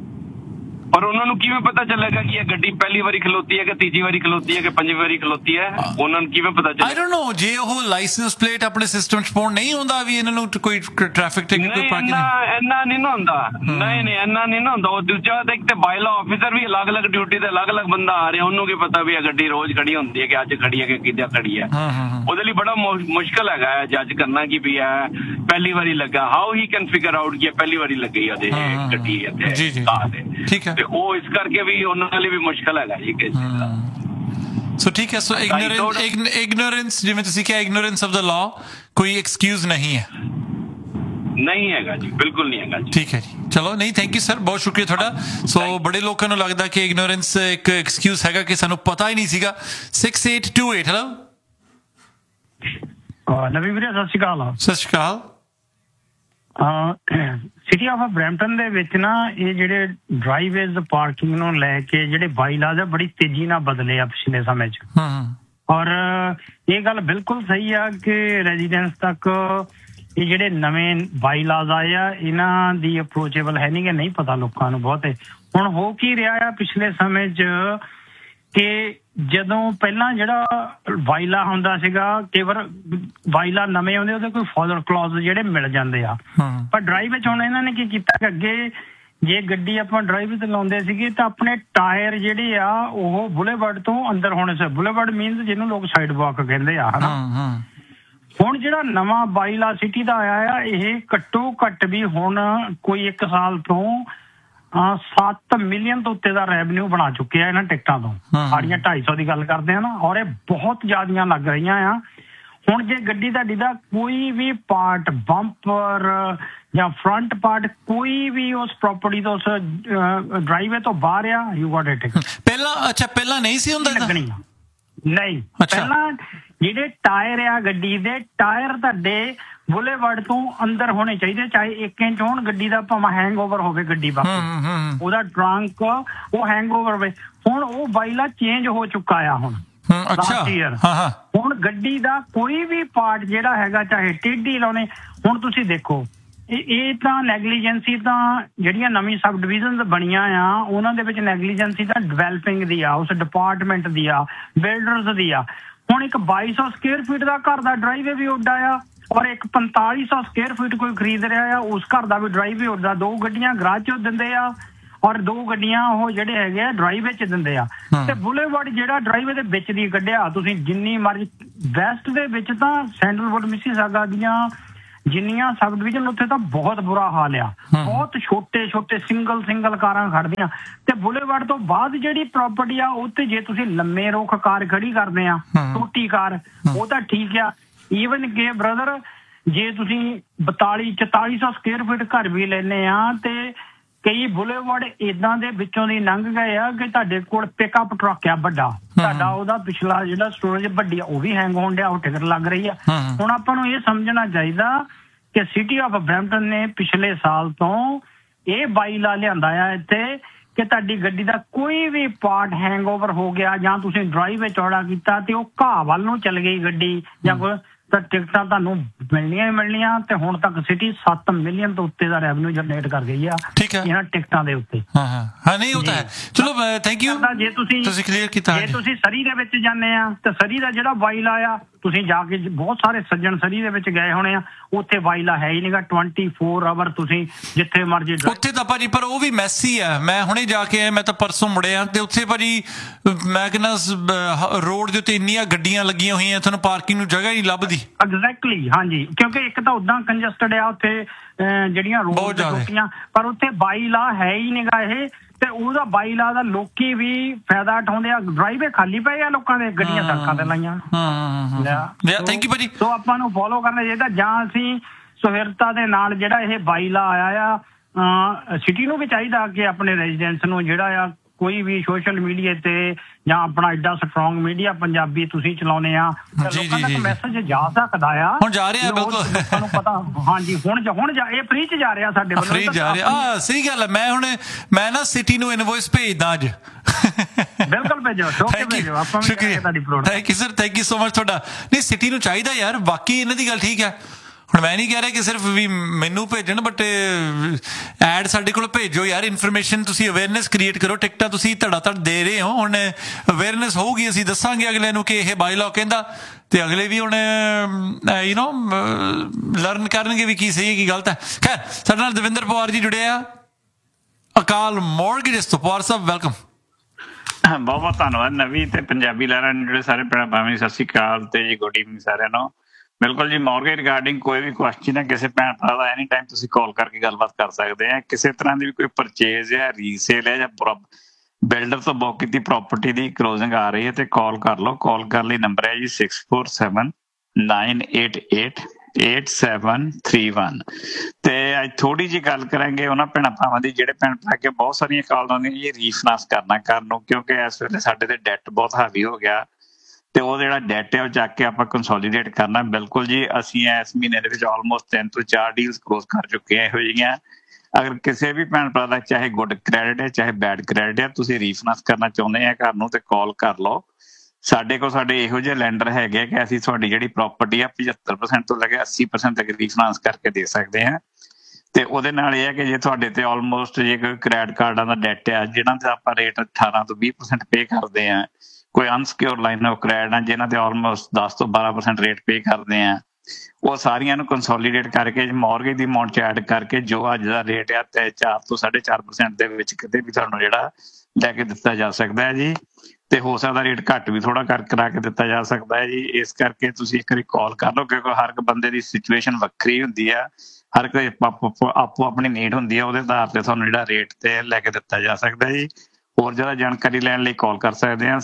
ਪਰ ਉਹਨਾਂ ਨੂੰ ਕਿਵੇਂ ਪਤਾ ਚੱਲੇਗਾ ਕਿ ਇਹ ਗੱਡੀ ਪਹਿਲੀ ਵਾਰੀ ਖਲੋਤੀ ਹੈ ਕਿ ਤੀਜੀ ਵਾਰੀ ਖਲੋਤੀ ਹੈ ਕਿ ਪੰਜਵੀਂ ਵਾਰੀ ਖਲੋਤੀ ਹੈ? ਉਹਨਾਂ ਨੂੰ ਕਿਵੇਂ ਪਤਾ ਚੱਲੇਗਾ? I don't know. ਜੇ ਉਹ ਲਾਇਸੈਂਸ ਪਲੇਟ ਆਪਣੇ ਸਿਸਟਮ ਚ ਪਾਉਣ ਨਹੀਂ ਹੁੰਦਾ ਵੀ ਇਹਨਾਂ ਨੂੰ ਕੋਈ ਟ੍ਰੈਫਿਕ ਟਿਕਟ ਕੋਈ ਪਾਰਕਿੰਗ ਇੰਨਾ ਨਹੀਂ ਨਾ ਹੁੰਦਾ। ਨਹੀਂ ਇੰਨਾ ਨਹੀਂ ਨਾ ਹੁੰਦਾ। ਉਹ ਦੂਜਾ ਤਾਂ ਇੱਕ ਤੇ ਬਾਇਲਾ ਆਫੀਸਰ ਵੀ ਅਲੱਗ-ਅਲੱਗ ਡਿਊਟੀ ਤੇ ਅਲੱਗ-ਅਲੱਗ ਬੰਦਾ ਆ ਰਿਹਾ, ਉਹਨੂੰ ਕੀ ਪਤਾ ਵੀ ਇਹ ਗੱਡੀ ਰੋਜ਼ ਖੜੀ ਹੁੰਦੀ ਹੈ ਕਿ ਅੱਜ ਖੜੀ ਹੈ ਕਿ ਕਿੱਦਾਂ ਖੜੀ ਹੈ। ਉਹਦੇ ਲਈ ਬੜਾ ਮੁਸ਼ਕਲ ਹੈਗਾ ਜੱਜ ਕਰਨਾ ਕਿ ਵੀ ਇਹ ਪਹਿਲੀ ਵਾਰੀ ਲੱਗਾ। How he can figure out ਕਿ ਪਹਿਲੀ ਵਾਰੀ ਲੱਗੀ ਉਹਦੇ ਗੱਡੀ ਤੇ ਠੀਕ ਹੈ। ਤੇ ਉਹ ਇਸ ਕਰਕੇ ਵੀ ਉਹਨਾਂ ਲਈ ਵੀ ਮੁਸ਼ਕਲ ਹੈਗਾ ਜੀ ਕਿ ਸੋ ਠੀਕ ਹੈ। ਸੋ ਇਗਨੋਰੈਂਸ ਜਿਵੇਂ ਤੁਸੀਂ ਕਿਹਾ, ਇਗਨੋਰੈਂਸ ਆਫ ਦਾ ਲਾ ਕੋਈ ਐਕਸਕਿਊਜ਼ ਨਹੀਂ ਹੈ। ਨਹੀਂ ਹੈਗਾ ਜੀ, ਬਿਲਕੁਲ ਨਹੀਂ ਹੈਗਾ ਜੀ। ਠੀਕ ਹੈ ਜੀ, ਚਲੋ ਨਹੀਂ, ਥੈਂਕ ਯੂ ਸਰ, ਬਹੁਤ ਸ਼ੁਕਰੀਆ ਤੁਹਾਡਾ। ਸੋ ਬੜੇ ਲੋਕਾਂ ਨੂੰ ਲੱਗਦਾ ਕਿ ਇਗਨੋਰੈਂਸ ਇੱਕ ਐਕਸਕਿਊਜ਼ ਹੈਗਾ ਕਿ ਸਾਨੂੰ ਪਤਾ ਹੀ ਨਹੀਂ ਸੀਗਾ। 6828 ਹੈਲੋ। ਨਵੀਂ ਵੀਰੇ ਸਤਿ ਸ਼੍ਰੀ ਅਕਾਲ। ਸਤਿ ਸ਼੍ਰੀ ਅਕਾਲ। ਸਿਟੀ ਆਫ ਬਰੈਂਪਟਨ ਦੇ ਵਿੱਚ ਨਾ ਇਹ ਜਿਹੜੇ ਡਰਾਈਵੇਜ਼ ਪਾਰਕਿੰਗ ਨੂੰ ਲੈ ਕੇ ਜਿਹੜੇ ਬਾਈਲਾਜ਼ ਆ ਬੜੀ ਤੇਜ਼ੀ ਨਾਲ ਬਦਲੇ ਆ ਪਿਛਲੇ ਸਮੇਂ 'ਚ। ਔਰ ਇਹ ਗੱਲ ਬਿਲਕੁਲ ਸਹੀ ਆ ਕਿ ਰੈਜ਼ੀਡੈਂਸ ਤੱਕ ਇਹ ਜਿਹੜੇ ਨਵੇਂ ਬਾਈਲਾਜ਼ ਆਏ ਆ ਇਹਨਾਂ ਦੀ ਅਪਰੋਚੇਬਲ ਹੈ ਨਹੀਂ, ਕਿ ਨਹੀਂ ਪਤਾ ਲੋਕਾਂ ਨੂੰ ਬਹੁਤੇ। ਹੁਣ ਹੋ ਕੀ ਰਿਹਾ ਆ ਪਿਛਲੇ ਸਮੇਂ 'ਚ ਕਿ ਜਦੋਂ ਪਹਿਲਾਂ ਜਿਹੜਾ ਵਾਈਲਾ ਹੁੰਦਾ ਸੀਗਾ, ਕਈ ਵਾਰ ਵਾਈਲਾ ਨਵੇਂ ਆਉਂਦੇ ਉਹਦੇ ਕੋਈ ਫਾਦਰ ਕਲੌਜ਼ ਜਿਹੜੇ ਮਿਲ ਜਾਂਦੇ ਆ, ਪਰ ਡਰਾਈਵ ਵਿੱਚ ਹੁਣ ਇਹਨਾਂ ਨੇ ਕੀ ਕੀਤਾ ਕਿ ਅੱਗੇ ਜੇ ਗੱਡੀ ਆਪਾਂ ਡਰਾਈਵ ਤੇ ਲਾਉਂਦੇ ਸੀਗੇ ਤਾਂ ਆਪਣੇ ਟਾਇਰ ਜਿਹੜੇ ਆ ਉਹ ਬੁਲੇਵਰਡ ਤੋਂ ਅੰਦਰ ਹੋਣੇ ਸੀ। ਬੁਲੇਵਰਡ ਮੀਨਸ ਜਿਹਨੂੰ ਲੋਕ ਸਾਈਡ ਵਾਕ ਕਹਿੰਦੇ ਆ, ਹਨਾ। ਹੁਣ ਜਿਹੜਾ ਨਵਾਂ ਬਾਈਲਾ ਸਿਟੀ ਦਾ ਆਇਆ ਆ, ਇਹ ਘੱਟੋ ਘੱਟ ਵੀ ਹੁਣ ਕੋਈ 1 ਸਾਲ ਤੋਂ 7 ਮਿਲੀਅਨ ਤੋਂ ਉੱਤੇ ਦਾ ਰੈਵਨਿਊ ਬਣਾ ਚੁੱਕਿਆ ਇਹਨਾਂ ਟਿਕਟਾਂ ਤੋਂ। ਸਾਡੀਆਂ 250 ਦੀ ਗੱਲ ਕਰਦੇ ਆ ਨਾ, ਔਰ ਇਹ ਬਹੁਤ ਜ਼ਿਆਦੀਆਂ ਲੱਗ ਰਹੀਆਂ ਆ। ਹੁਣ ਜੇ ਗੱਡੀ ਤੁਹਾਡੀ ਦਾ ਕੋਈ ਵੀ ਪਾਰਟ, ਬੰਪਰ ਜਾਂ ਫਰੰਟ ਪਾਰਟ, ਕੋਈ ਵੀ ਉਸ ਪ੍ਰਾਪਰਟੀ ਤੋਂ, ਉਸ ਡਰਾਈਵੇ ਤੋਂ ਬਾਹਰ ਆ, ਯੂ ਗੋਟ ਇਟ ਟਿਕਟ। ਪਹਿਲਾਂ ਨਹੀਂ ਸੀ ਹੁੰਦਾ ਲੱਗਣੀ? ਨਹੀਂ, ਪਹਿਲਾਂ ਜਿਹੜੇ ਟਾਇਰ ਆ ਗੱਡੀ ਦੇ, ਟਾਇਰ ਤੁਹਾਡੇ ਬੁਲੇਵਰਡ ਤੋਂ ਅੰਦਰ ਹੋਣੇ ਚਾਹੀਦੇ, ਚਾਹੇ 1 ਇੰਚ ਹੋਣ ਗੱਡੀ ਦਾ, ਭਾਵੇਂ ਹੈਂਗਓਵਰ ਹੋਵੇ ਗੱਡੀ, ਬਾਕੀ ਉਹਦਾ ਟਰੰਕ ਉਹ ਹੈਂਗਓਵਰ ਹੋਵੇ। ਹੁਣ ਉਹ ਬਾਈਲਾ ਚੇਂਜ ਹੋ ਚੁੱਕਾ ਆ ਹੁਣ ਲਾਸਟ ਈਅਰ। ਹੁਣ ਗੱਡੀ ਦਾ ਕੋਈ ਵੀ ਪਾਰਟ ਜਿਹੜਾ ਹੈਗਾ, ਚਾਹੇ ਟੇਢੀ ਲਾਉਣੇ, ਹੁਣ ਤੁਸੀਂ ਦੇਖੋ ਇਹ ਤਾਂ ਨੈਗਲੀਜੈਂਸੀ ਤਾਂ ਜਿਹੜੀਆਂ ਨਵੀਂ ਸਬ ਡਿਵੀਜ਼ਨ ਬਣੀਆਂ ਆ ਉਹਨਾਂ ਦੇ ਵਿੱਚ ਨੈਗਲੀਜੈਂਸੀ ਤਾਂ ਡਿਵੈਲਪਿੰਗ ਦੀ ਆ, ਉਸ ਡਿਪਾਰਟਮੈਂਟ ਦੀ ਆ, ਬਿਲਡਰਸ ਦੀ ਆ। ਹੁਣ ਇੱਕ 2200 ਸਕੁਅਰ ਫੀਟ ਦਾ ਘਰ ਦਾ ਡਰਾਈਵੇ ਵੀ ਉੱਡਾ ਆ, ਔਰ ਇੱਕ 4500 ਸਕੁਅਰ ਫੀਟ ਕੋਈ ਖਰੀਦ ਰਿਹਾ ਆ, ਉਸ ਘਰ ਦਾ ਵੀ ਡਰਾਈਵੇ ਉੱਡਾ। 2 ਗੱਡੀਆਂ ਗਰਾਜ 'ਚ ਦਿੰਦੇ ਆ ਔਰ 2 ਗੱਡੀਆਂ ਉਹ ਜਿਹੜੇ ਹੈਗੇ ਆ ਡਰਾਈਵੇ 'ਚ ਦਿੰਦੇ ਆ। ਤੇ ਬੁਲੇਵਰਡ ਜਿਹੜਾ ਡਰਾਈਵੇ ਦੇ ਵਿੱਚ ਦੀ ਕੱਢਿਆ, ਤੁਸੀਂ ਜਿੰਨੀ ਮਰਜ਼ੀ ਵੈਸਟ ਦੇ ਵਿੱਚ ਤਾਂ ਸੈਂਡਲਵੁੱਡ, ਮਿਸੀਸਾਗਾ ਦੀਆਂ ਜਿੰਨੀਆਂ ਸਬ ਡਿਵੀਜ਼ਨ ਉੱਥੇ ਤਾਂ ਬਹੁਤ ਬੁਰਾ ਹਾਲ ਆ, ਬਹੁਤ ਛੋਟੇ ਸਿੰਗਲ ਕਾਰਾਂ ਖੜਦੀਆਂ। ਤੇ ਬੁਲੇਵਾਰਡ ਤੋਂ ਬਾਅਦ ਜਿਹੜੀ ਪ੍ਰਾਪਰਟੀ ਆ ਉੱਥੇ ਜੇ ਤੁਸੀਂ ਲੰਮੇ ਰੁੱਖ ਕਾਰ ਖੜੀ ਕਰਦੇ ਆ, ਛੋਟੀ ਕਾਰ, ਉਹ ਤਾਂ ਠੀਕ ਆ। ਈਵਨ ਕਿ ਬ੍ਰਦਰ ਜੇ ਤੁਸੀਂ 42-4400 ਸਕੁਅਰ ਫੀਟ ਘਰ ਵੀ ਲੈਨੇ ਆ ਤੇ ਕਈ ਬੁਲੇਵਾਰਡ ਏਦਾਂ ਦੇ ਵਿੱਚੋਂ ਦੀ ਲੰਘ ਗਏ ਆ ਕਿ ਤੁਹਾਡੇ ਕੋਲ ਪਿਕਅਪ ਟਰੱਕ ਆ ਵੱਡਾ, ਤੁਹਾਡਾ ਉਹਦਾ ਪਿਛਲਾ ਜਿਹੜਾ ਸਟੋਰੇਜ ਵੱਡੀ ਆ ਉਹ ਵੀ ਹੈਂਗ ਹੋਣ ਡਿਆ, ਉਹ ਟਿਕਟ ਲੱਗ ਰਹੀ ਆ। ਹੁਣ ਆਪਾਂ ਨੂੰ ਇਹ ਸਮਝਣਾ ਚਾਹੀਦਾ ਕਿ ਸਿਟੀ ਆਫ ਬਰੈਂਪਟਨ ਨੇ ਪਿਛਲੇ ਸਾਲ ਤੋਂ ਇਹ ਬਾਈਲਾ ਲਿਆਂਦਾ ਆ ਇੱਥੇ ਕਿ ਤੁਹਾਡੀ ਗੱਡੀ ਦਾ ਕੋਈ ਵੀ ਪਾਰਟ ਹੈਂਗਓਵਰ ਹੋ ਗਿਆ ਜਾਂ ਤੁਸੀਂ ਡਰਾਈਵੇ ਚੌੜਾ ਕੀਤਾ ਤੇ ਉਹ ਘਾਹ ਵੱਲ ਨੂੰ ਚੱਲ ਗਈ ਗੱਡੀ ਜਾਂ ਕੋਈ, ਤਾਂ ਟਿਕਟਾਂ ਤੁਹਾਨੂੰ ਮਿਲਣੀਆਂ ਹੀ ਮਿਲਣੀਆਂ। ਤੇ ਹੁਣ ਤੱਕ ਸਿਟੀ 7 ਮਿਲੀਅਨ ਤੋਂ ਉੱਤੇ ਦਾ ਰੈਵਨਿਊ ਜਨਰੇਟ ਕਰ ਗਈ ਆ ਇਹਨਾਂ ਟਿਕਟਾਂ ਦੇ ਉੱਤੇ। ਹਾਂ ਨਹੀਂ ਉਹ ਤਾਂ ਹੈ। ਚਲੋ ਥੈਂਕ ਯੂ, ਜੇ ਤੁਸੀਂ ਕਲੀਅਰ ਕੀਤਾ। ਜੇ ਤੁਸੀਂ ਸਰੀ ਦੇ ਵਿੱਚ ਜਾਂਦੇ ਆ ਤੇ ਸਰੀ ਦਾ ਜਿਹੜਾ ਬਾਈਲਾ ਆ, ਤੁਸੀਂ ਜਾ ਕੇ ਬਹੁਤ ਸਾਰੇ ਸੱਜਣ ਸਰੀ ਦੇ ਵਿੱਚ ਗਏ ਹੋਣੇ ਆ, ਉੱਥੇ ਬਾਈਲਾ ਹੈ ਹੀ ਨਹੀਂਗਾ। 24 ਆਵਰ ਤੁਸੀਂ ਜਿੱਥੇ ਮਰਜੀ ਉੱਥੇ ਤਾਂ ਭਾਜੀ, ਪਰ ਉਹ ਵੀ ਮੈਸੀ ਆ। ਮੈਂ ਹੁਣੇ ਜਾ ਕੇ ਆਇਆ, ਮੈਂ ਤਾਂ ਪਰਸੋਂ ਮੁੜਿਆ ਤੇ ਉੱਥੇ ਭਾਜੀ ਮੈਂ ਕਹਿੰਦਾ ਰੋਡ ਦੇ ਉੱਤੇ ਇੰਨੀਆਂ ਗੱਡੀਆਂ ਲੱਗੀਆਂ ਹੋਈਆਂ, ਤੁਹਾਨੂੰ ਪਾਰਕਿੰਗ ਨੂੰ ਜਗ੍ਹਾ ਹੀ ਨਹੀਂ ਲੱਭਦੀ। ਐਗਜ਼ੈਕਟਲੀ, ਹਾਂਜੀ, ਕਿਉਂਕਿ ਇੱਕ ਤਾਂ ਉਦਾਂ ਕੰਜਸਟਡ ਆ ਉੱਥੇ ਜਿਹੜੀਆਂ ਰੋਡ ਤੇ ਰੋਕੀਆਂ, ਪਰ ਉੱਥੇ ਬਾਈਲਾ ਹੈ ਹੀ ਨਹੀਂਗਾ ਇਹ। ਤੇ ਉਹਦਾ ਬਾਈਲਾ ਦਾ ਲੋਕੀ ਵੀ ਫਾਇਦਾ ਉਠਾਉਂਦੇ ਆ, ਡਰਾਈਵੇ ਖਾਲੀ ਪਏ ਆ ਲੋਕਾਂ ਦੇ, ਗੱਡੀਆਂ ਸੜਕਾਂ ਤੇ ਲਾਈਆਂ। ਥੈਂਕ ਯੂ ਭਾਜੀ। ਸੋ ਆਪਾਂ ਨੂੰ ਫੋਲੋ ਕਰਨਾ ਚਾਹੀਦਾ, ਜਾਂ ਅਸੀਂ ਸੁਹਿਰਦਤਾ ਦੇ ਨਾਲ ਜਿਹੜਾ ਇਹ ਬਾਈਲਾ ਆਇਆ ਆ, ਸਿਟੀ ਨੂੰ ਵੀ ਚਾਹੀਦਾ ਕਿ ਆਪਣੇ ਰੈਜ਼ੀਡੈਂਟਸ ਨੂੰ ਜਿਹੜਾ ਆ ਕੋਈ ਵੀ ਸੋਸ਼ਲ ਮੀਡੀਆ ਤੇ ਜਾਂ ਆਪਣਾ ਐਡਾ ਸਟਰੋਂਗ ਮੀਡੀਆ ਪੰਜਾਬੀ ਤੁਸੀਂ ਚਲਾਉਨੇ ਆ, ਲੋਕਾਂ ਤੱਕ ਮੈਸੇਜ ਜਾ ਸਕਦਾ ਆ। ਹੁਣ ਜਾ ਰਿਹਾ ਬਿਲਕੁਲ, ਤੁਹਾਨੂੰ ਪਤਾ। ਹਾਂਜੀ, ਹੁਣ ਇਹ ਫ੍ਰੀ ਚ ਜਾ ਰਿਹਾ ਸਾਡੇ ਵੱਲੋਂ, ਫ੍ਰੀ ਜਾ ਰਿਹਾ। ਸਹੀ ਗੱਲ ਹੈ। ਮੈਂ ਨਾ ਸਿਟੀ ਨੂੰ ਇਨਵੋਇਸ ਭੇਜਦਾ ਅੱਜ। ਬਿਲਕੁਲ ਭੇਜੋ, ਭੇਜੋ, ਆਪਾਂ ਵੀ ਤੁਹਾਡੀ product. Thank you sir, thank you so much ਤੁਹਾਡਾ। ਨਹੀਂ, ਸਿਟੀ ਨੂੰ ਚਾਹੀਦਾ ਯਾਰ, ਬਾਕੀ ਇਹਨਾਂ ਦੀ ਗੱਲ ਠੀਕ ਹੈ। ਹੁਣ ਮੈਂ ਨਹੀਂ ਕਹਿ ਰਿਹਾ ਕਿ ਸਿਰਫ ਵੀ ਮੈਨੂੰ ਭੇਜਣ, ਬਟ ਐਡ ਸਾਡੇ ਕੋਲ ਭੇਜੋ ਯਾਰ, ਇਨਫੋਰਮੇਸ਼ਨ ਤੁਸੀਂ ਅਵੇਅਰਨੈਸ ਕ੍ਰੀਏਟ ਕਰੋ। ਟਿਕਟਾਂ ਤੁਸੀਂ ਧੜਾ ਦੇ ਰਹੇ ਹੋ, ਹੁਣ ਅਵੇਅਰਨੈਸ ਹੋਊਗੀ, ਅਸੀਂ ਦੱਸਾਂਗੇ ਅਗਲੇ ਨੂੰ ਕਿ ਇਹ ਬਾਈਲਾਅ ਕਹਿੰਦਾ, ਤੇ ਅਗਲੇ ਵੀ ਹੁਣ ਲਰਨ ਕਰਨਗੇ ਵੀ ਕੀ ਸਹੀ ਹੈ ਕੀ ਗਲਤ ਹੈ। ਖੈਰ, ਸਾਡੇ ਨਾਲ ਦਵਿੰਦਰ ਪਵਾਰ ਜੀ ਜੁੜੇ ਆ ਅਕਾਲ ਮੌਰਗੇਜਸ ਤੋਂ। ਪਵਾਰ ਸਾਹਿਬ ਵੈਲਕਮ। ਬਹੁਤ ਬਹੁਤ ਧੰਨਵਾਦ ਨਵੀ ਤੇ ਪੰਜਾਬੀ ਲਹਿਰਾਂ ਜਿਹੜੇ ਸਾਰੇ ਭੈਣਾਂ ਭਾਵੇਂ, ਸਤਿ ਸ਼੍ਰੀ ਅਕਾਲ ਤੇ ਜੀ ਗੁੱਡ ਈਵਨਿੰਗ ਸਾਰਿਆਂ ਨੂੰ। ਬਿਲਕੁਲ ਜੀ, ਮੌਰਗੇਜ ਰਿਗਾਰਡਿੰਗ ਕੋਈ ਵੀ ਕੁਐਸਚਨ ਹੈ ਕਿਸੇ ਭੈਣ ਭਰਾ ਦਾ, ਐਨੀ ਟਾਈਮ ਤੁਸੀਂ ਕਾਲ ਕਰਕੇ ਗੱਲਬਾਤ ਕਰ ਸਕਦੇ ਆ। ਕਿਸੇ ਤਰ੍ਹਾਂ ਦੀ ਵੀ ਕੋਈ ਪਰਚੇਜ਼ ਹੈ, ਰੀਸੇਲ ਹੈ, ਜਾਂ ਬਿਲਡਰ ਤੋਂ ਬੁੱਕ ਕੀਤੀ ਪ੍ਰਾਪਰਟੀ ਦੀ ਕਲੋਜ਼ਿੰਗ ਆ ਰਹੀ ਹੈ ਤੇ ਕਾਲ ਕਰ ਲਓ। ਕਾਲ ਕਰਨ ਲਈ ਨੰਬਰ ਹੈ ਜੀ 6479888731। ਤੇ ਅੱਜ ਥੋੜੀ ਜਿਹੀ ਗੱਲ ਕਰਾਂਗੇ ਉਹਨਾਂ ਭੈਣਾਂ ਭਰਾਵਾਂ ਦੀ ਜਿਹੜੇ ਭੈਣ ਭਰਾ ਕੇ ਬਹੁਤ ਸਾਰੀਆਂ ਕਾਲ ਆਉਂਦੀਆਂ ਜੀ ਰੀਫਾਈਨਾਂਸ ਕਰਨਾ ਕਰਨ ਨੂੰ, ਕਿਉਂਕਿ ਇਸ ਵੇਲੇ ਸਾਡੇ ਤੇ ਡੈਟ ਬਹੁਤ ਹਾਵੀ ਹੋ ਗਿਆ ਤੇ ਉਹ ਜਿਹੜਾ ਡੈਟ ਹੈ ਉਹ ਚੱਕ ਕੇ ਆਪਾਂ ਕੰਸੋਲੀਡੇਟ ਕਰਨਾ। ਬਿਲਕੁਲ ਜੀ, ਅਸੀਂ ਇਸ ਮਹੀਨੇ ਦੇ ਵਿੱਚ ਆਲਮੋਸਟ 3 ਤੋਂ 4 ਡੀਲਸ ਕਲੋਜ਼ ਕਰ ਚੁੱਕੇ ਆ ਇਹੋ ਜਿਹੀਆਂ। ਅਗਰ ਕਿਸੇ ਵੀ ਭੈਣ ਭਰਾ ਦਾ ਚਾਹੇ ਗੁੱਡ ਕ੍ਰੈਡਿਟ ਹੈ ਚਾਹੇ ਬੈਡ ਕ੍ਰੈਡਿਟ ਹੈ, ਤੁਸੀਂ ਰੀਫਾਈਨਾਂਸ ਕਰਨਾ ਚਾਹੁੰਦੇ ਆ ਘਰ ਨੂੰ ਤੇ ਕਾਲ ਕਰ ਲਓ। ਸਾਡੇ ਇਹੋ ਜਿਹੇ ਲੈਂਡਰ ਹੈਗੇ ਕਿ ਅਸੀਂ ਤੁਹਾਡੀ ਜਿਹੜੀ ਪ੍ਰਾਪਰਟੀ ਆ 75% ਤੋਂ ਲੈ ਕੇ 80% ਤੱਕ ਰੀਫਾਈਨਾਂਸ ਕਰਕੇ ਦੇ ਸਕਦੇ ਹਾਂ। ਤੇ ਉਹਦੇ ਨਾਲ ਇਹ ਹੈ ਕਿ ਜੇ ਤੁਹਾਡੇ ਤੇ ਆਲਮੋਸਟ ਜੇ ਕੋਈ ਕ੍ਰੈਡਿਟ ਕਾਰਡਾਂ ਦਾ ਡੈਟ ਆ ਜਿਹਨਾਂ ਤੇ ਆਪਾਂ ਰੇਟ 18 ਤੋਂ 20% ਪੇ ਕਰਦੇ ਆ, ਕੋਈ ਅਨਸਿਕਿਉਰ ਲਾਈਨ ਆਫ ਕ੍ਰੈਡਿਟ ਆ ਜਿਹਨਾਂ ਤੇ ਆਲਮੋਸਟ 10 ਤੋਂ 12% ਰੇਟ ਪੇ ਕਰਦੇ ਆ, ਉਹ ਸਾਰੀਆਂ ਨੂੰ ਕੰਸੋਲੀਡੇਟ ਕਰਕੇ ਮੌਰਗੇਜ ਦੀ ਅਮਾਉਂਟ ਚ ਐਡ ਕਰਕੇ ਜੋ ਅੱਜ ਦਾ ਰੇਟ ਆ ਤੇ 4 ਤੋਂ 4.5% ਦੇ ਵਿੱਚ ਕਿਤੇ ਵੀ ਤੁਹਾਨੂੰ ਜਿਹੜਾ ਲੈ ਕੇ ਦਿੱਤਾ ਜਾ ਸਕਦਾ ਹੈ ਜੀ। ਤੇ ਹੋ ਸਕਦਾ ਰੇਟ ਘੱਟ ਵੀ ਥੋੜਾ ਕਰਾ ਕੇ ਦਿੱਤਾ ਜਾ ਸਕਦਾ ਹੈ ਜੀ। ਇਸ ਕਰਕੇ ਤੁਸੀਂ ਇੱਕ ਵਾਰੀ ਕਾਲ ਕਰ ਲਓ, ਕਿਉਂਕਿ ਹਰ ਇੱਕ ਬੰਦੇ ਦੀ ਸਿਚੁਏਸ਼ਨ ਵੱਖਰੀ ਹੁੰਦੀ ਆ, ਹਰ ਕੋਈ ਆਪੋ ਆਪਣੀ ਨੀਡ ਹੁੰਦੀ ਆ, ਉਹਦੇ ਆਧਾਰ ਤੇ ਤੁਹਾਨੂੰ ਜਿਹੜਾ ਰੇਟ ਤੇ ਲੈ ਕੇ ਦਿੱਤਾ ਜਾ ਸਕਦਾ ਜੀ। ਹੋਰ ਜ਼ਿਆਦਾ ਜਾਣਕਾਰੀ ਲੈਣ ਲਈ ਕਾਲ ਕਰ ਸਕਦੇ ਹਾਂ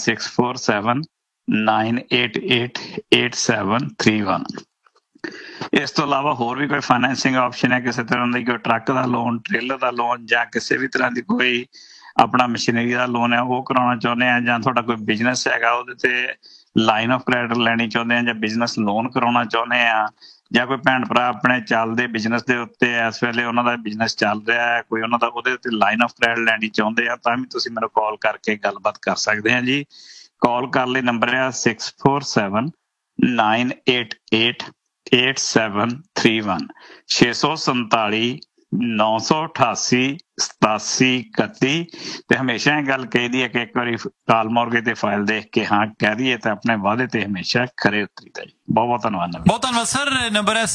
6479888731। ਇਸ ਤੋਂ ਇਲਾਵਾ ਹੋਰ ਵੀ ਕੋਈ ਫਾਈਨੈਂਸਿੰਗ ਆਪਸ਼ਨ ਹੈ, ਕਿਸੇ ਤਰ੍ਹਾਂ ਦੀ ਕੋਈ ਟਰੱਕ ਦਾ ਲੋਨ, ਟ੍ਰੇਲਰ ਦਾ ਲੋਨ ਜਾਂ ਕਿਸੇ ਵੀ ਤਰ੍ਹਾਂ ਦੀ ਕੋਈ ਆਪਣਾ ਮਸ਼ੀਨਰੀ ਦਾ ਲੋਨ ਹੈ ਉਹ ਕਰਾਉਣਾ ਚਾਹੁੰਦੇ ਆ, ਜਾਂ ਤੁਹਾਡਾ ਕੋਈ ਬਿਜ਼ਨਸ ਹੈਗਾ ਉਹਦੇ ਤੇ ਲਾਈਨ ਆਫ ਕ੍ਰੈਡਿਟ ਲੈਣੀ ਚਾਹੁੰਦੇ ਆ, ਜਾਂ ਬਿਜ਼ਨਸ ਲੋਨ ਕਰਾਉਣਾ ਚਾਹੁੰਦੇ ਆ, ਜਾਂ ਕੋਈ ਭੈਣ ਭਰਾ ਆਪਣੇ ਚੱਲਦੇ ਬਿਜ਼ਨਸ ਦੇ ਉੱਤੇ ਇਸ ਵੇਲੇ ਉਹਨਾਂ ਦਾ ਬਿਜ਼ਨਸ ਚੱਲ ਰਿਹਾ ਹੈ, ਕੋਈ ਉਹਨਾਂ ਦਾ ਉਹਦੇ ਉੱਤੇ ਲਾਈਨ ਆਫ ਕ੍ਰੈਡਿਟ ਲੈਣੀ ਚਾਹੁੰਦੇ ਆ, ਤਾਂ ਵੀ ਤੁਸੀਂ ਮੈਨੂੰ ਕਾਲ ਕਰਕੇ ਗੱਲਬਾਤ ਕਰ ਸਕਦੇ ਆ ਜੀ। ਕਾਲ ਕਰਨ ਲਈ ਨੰਬਰ ਹੈ 6479888731 647-988-8731। ਤੇ ਹਮੇਸ਼ਾ ਇਹ ਗੱਲ ਕਹੀਦੀ ਹੈ ਕਿ ਇੱਕ ਵਾਰੀ ਕਾਲ ਮੌਰਗੇਜ ਤੇ ਫਾਈਲ ਦੇਖ ਕੇ ਹਾਂ ਕਹਿ ਦਈਏ ਤੇ ਆਪਣੇ ਵਾਅਦੇ ਤੇ ਹਮੇਸ਼ਾ ਖਰੇ ਉਤਰੀਦਾ ਜੀ। ਬਹੁਤ ਬਹੁਤ ਧੰਨਵਾਦ। ਬਹੁਤ ਧੰਨਵਾਦ ਸਰ। ਨੰਬਰ ਹੈ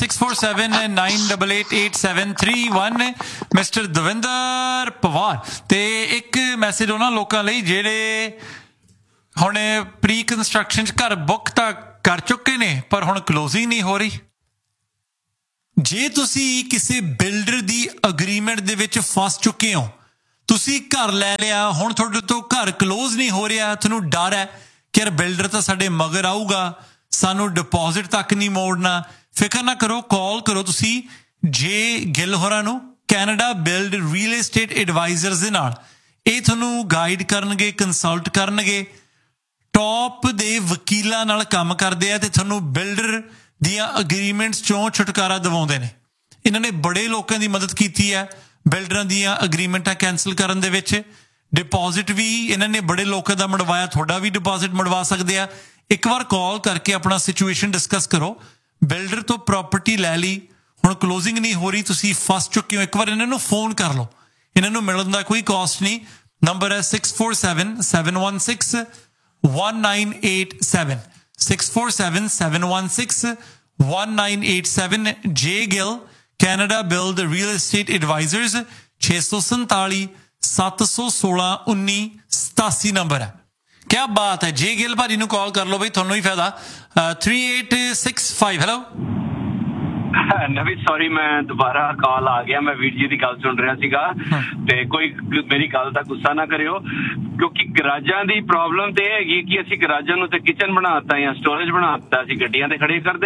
6479888731 ਮਿਸਟਰ ਦਵਿੰਦਰ ਪਵਾਰ। ਤੇ ਇੱਕ ਮੈਸੇਜ ਉਹਨਾਂ ਲੋਕਾਂ ਲਈ ਜਿਹੜੇ ਹੁਣ ਪ੍ਰੀ ਕੰਸਟਰਕਸ਼ਨ ਚ ਘਰ ਬੁੱਕ ਤਾਂ ਕਰ ਚੁੱਕੇ ਨੇ ਪਰ ਹੁਣ ਕਲੋਜ਼ਿੰਗ ਨਹੀਂ ਹੋ ਰਹੀ। ਜੇ ਤੁਸੀਂ ਕਿਸੇ ਬਿਲਡਰ ਦੀ ਅਗਰੀਮੈਂਟ ਦੇ ਵਿੱਚ ਫਸ ਚੁੱਕੇ ਹੋ, ਤੁਸੀਂ ਘਰ ਲੈ ਲਿਆ, ਹੁਣ ਤੁਹਾਡੇ ਤੋਂ ਘਰ ਕਲੋਜ਼ ਨਹੀਂ ਹੋ ਰਿਹਾ, ਤੁਹਾਨੂੰ ਡਰ ਹੈ ਕਿ ਯਾਰ ਬਿਲਡਰ ਤਾਂ ਸਾਡੇ ਮਗਰ ਆਊਗਾ, ਸਾਨੂੰ ਡਿਪੋਜ਼ਿਟ ਤੱਕ ਨਹੀਂ ਮੋੜਨਾ, ਫਿਕਰ ਨਾ ਕਰੋ, ਕਾਲ ਕਰੋ ਤੁਸੀਂ ਜੇ ਗਿੱਲ ਹੋਰਾਂ ਨੂੰ, Canada build real estate advisers ਦੇ ਨਾਲ। ਇਹ ਤੁਹਾਨੂੰ ਗਾਈਡ ਕਰਨਗੇ, ਕੰਸਲਟ ਕਰਨਗੇ, ਟੌਪ ਦੇ ਵਕੀਲਾਂ ਨਾਲ ਕੰਮ ਕਰਦੇ ਆ ਤੇ ਤੁਹਾਨੂੰ ਬਿਲਡਰ ਦੀਆਂ ਅਗਰੀਮੈਂਟਸ ਚੋਂ ਛੁਟਕਾਰਾ ਦਿਵਾਉਂਦੇ ਨੇ। ਇਹਨਾਂ ਨੇ ਬੜੇ ਲੋਕਾਂ ਦੀ ਮਦਦ ਕੀਤੀ ਹੈ ਬਿਲਡਰਾਂ ਦੀਆਂ ਅਗਰੀਮੈਂਟਾਂ ਕੈਂਸਲ ਕਰਨ ਦੇ ਵਿੱਚ। ਡਿਪੋਜ਼ਿਟ ਵੀ ਇਹਨਾਂ ਨੇ ਬੜੇ ਲੋਕਾਂ ਦਾ ਮੜਵਾਇਆ, ਤੁਹਾਡਾ ਵੀ ਡਿਪੋਜ਼ਿਟ ਮੜਵਾ ਸਕਦੇ ਆ। ਇੱਕ ਵਾਰ ਕਾਲ ਕਰਕੇ ਆਪਣਾ ਸਿਚੁਏਸ਼ਨ ਡਿਸਕਸ ਕਰੋ। ਬਿਲਡਰ ਤੋਂ ਪ੍ਰਾਪਰਟੀ ਲੈ ਲਈ, ਹੁਣ ਕਲੋਜ਼ਿੰਗ ਨਹੀਂ ਹੋ ਰਹੀ, ਤੁਸੀਂ ਫਸ ਚੁੱਕੇ ਹੋ, ਇੱਕ ਵਾਰ ਇਹਨਾਂ ਨੂੰ ਫੋਨ ਕਰ ਲਓ। ਇਹਨਾਂ ਨੂੰ ਮਿਲਣ ਦਾ ਕੋਈ ਕਾਸਟ ਨਹੀਂ। ਨੰਬਰ ਹੈ 647-716-1987 647-716-1987। ਜੇ Gill Canada build real estate advisers 647-716-1987 number ਹੈ। ਕਿਆ ਬਾਤ ਹੈ, ਜੇ ਗਿੱਲ ਭਾਜੀ ਨੂੰ ਕਾਲ ਕਰ ਲਓ ਬਈ, ਤੁਹਾਨੂੰ ਹੀ ਫਾਇਦਾ। 3865 ਹੈਲੋ ਨਵੀ, ਸੌਰੀ ਮੈਂ ਦੁਬਾਰਾ ਕਾਲ ਆ ਗਿਆ, ਮੈਂ ਵੀਰ ਜੀ ਦੀ ਗੱਲ ਸੁਣ ਰਿਹਾ ਸੀਗਾ ਤੇ ਕੋਈ ਮੇਰੀ ਗੱਲ ਦਾ ਗੁੱਸਾ ਨਾ ਕਰਿਓ, ਕਿਉਂਕਿ ਗਰਾਜਾਂ ਦੀ ਪ੍ਰੋਬਲਮ ਤੇ ਇਹ ਹੈਗੀ ਕਿ ਅਸੀਂ ਗਰਾਜਾਂ ਨੂੰ ਤੇ ਕਿਚਨ ਬਣਾਤਾ ਜਾਂ ਸਟੋਰੇਜ ਬਣਾਤਾ, ਅਸੀਂ ਗੱਡੀਆਂ ਤੇ ਖੜੇ ਕਰਦੇ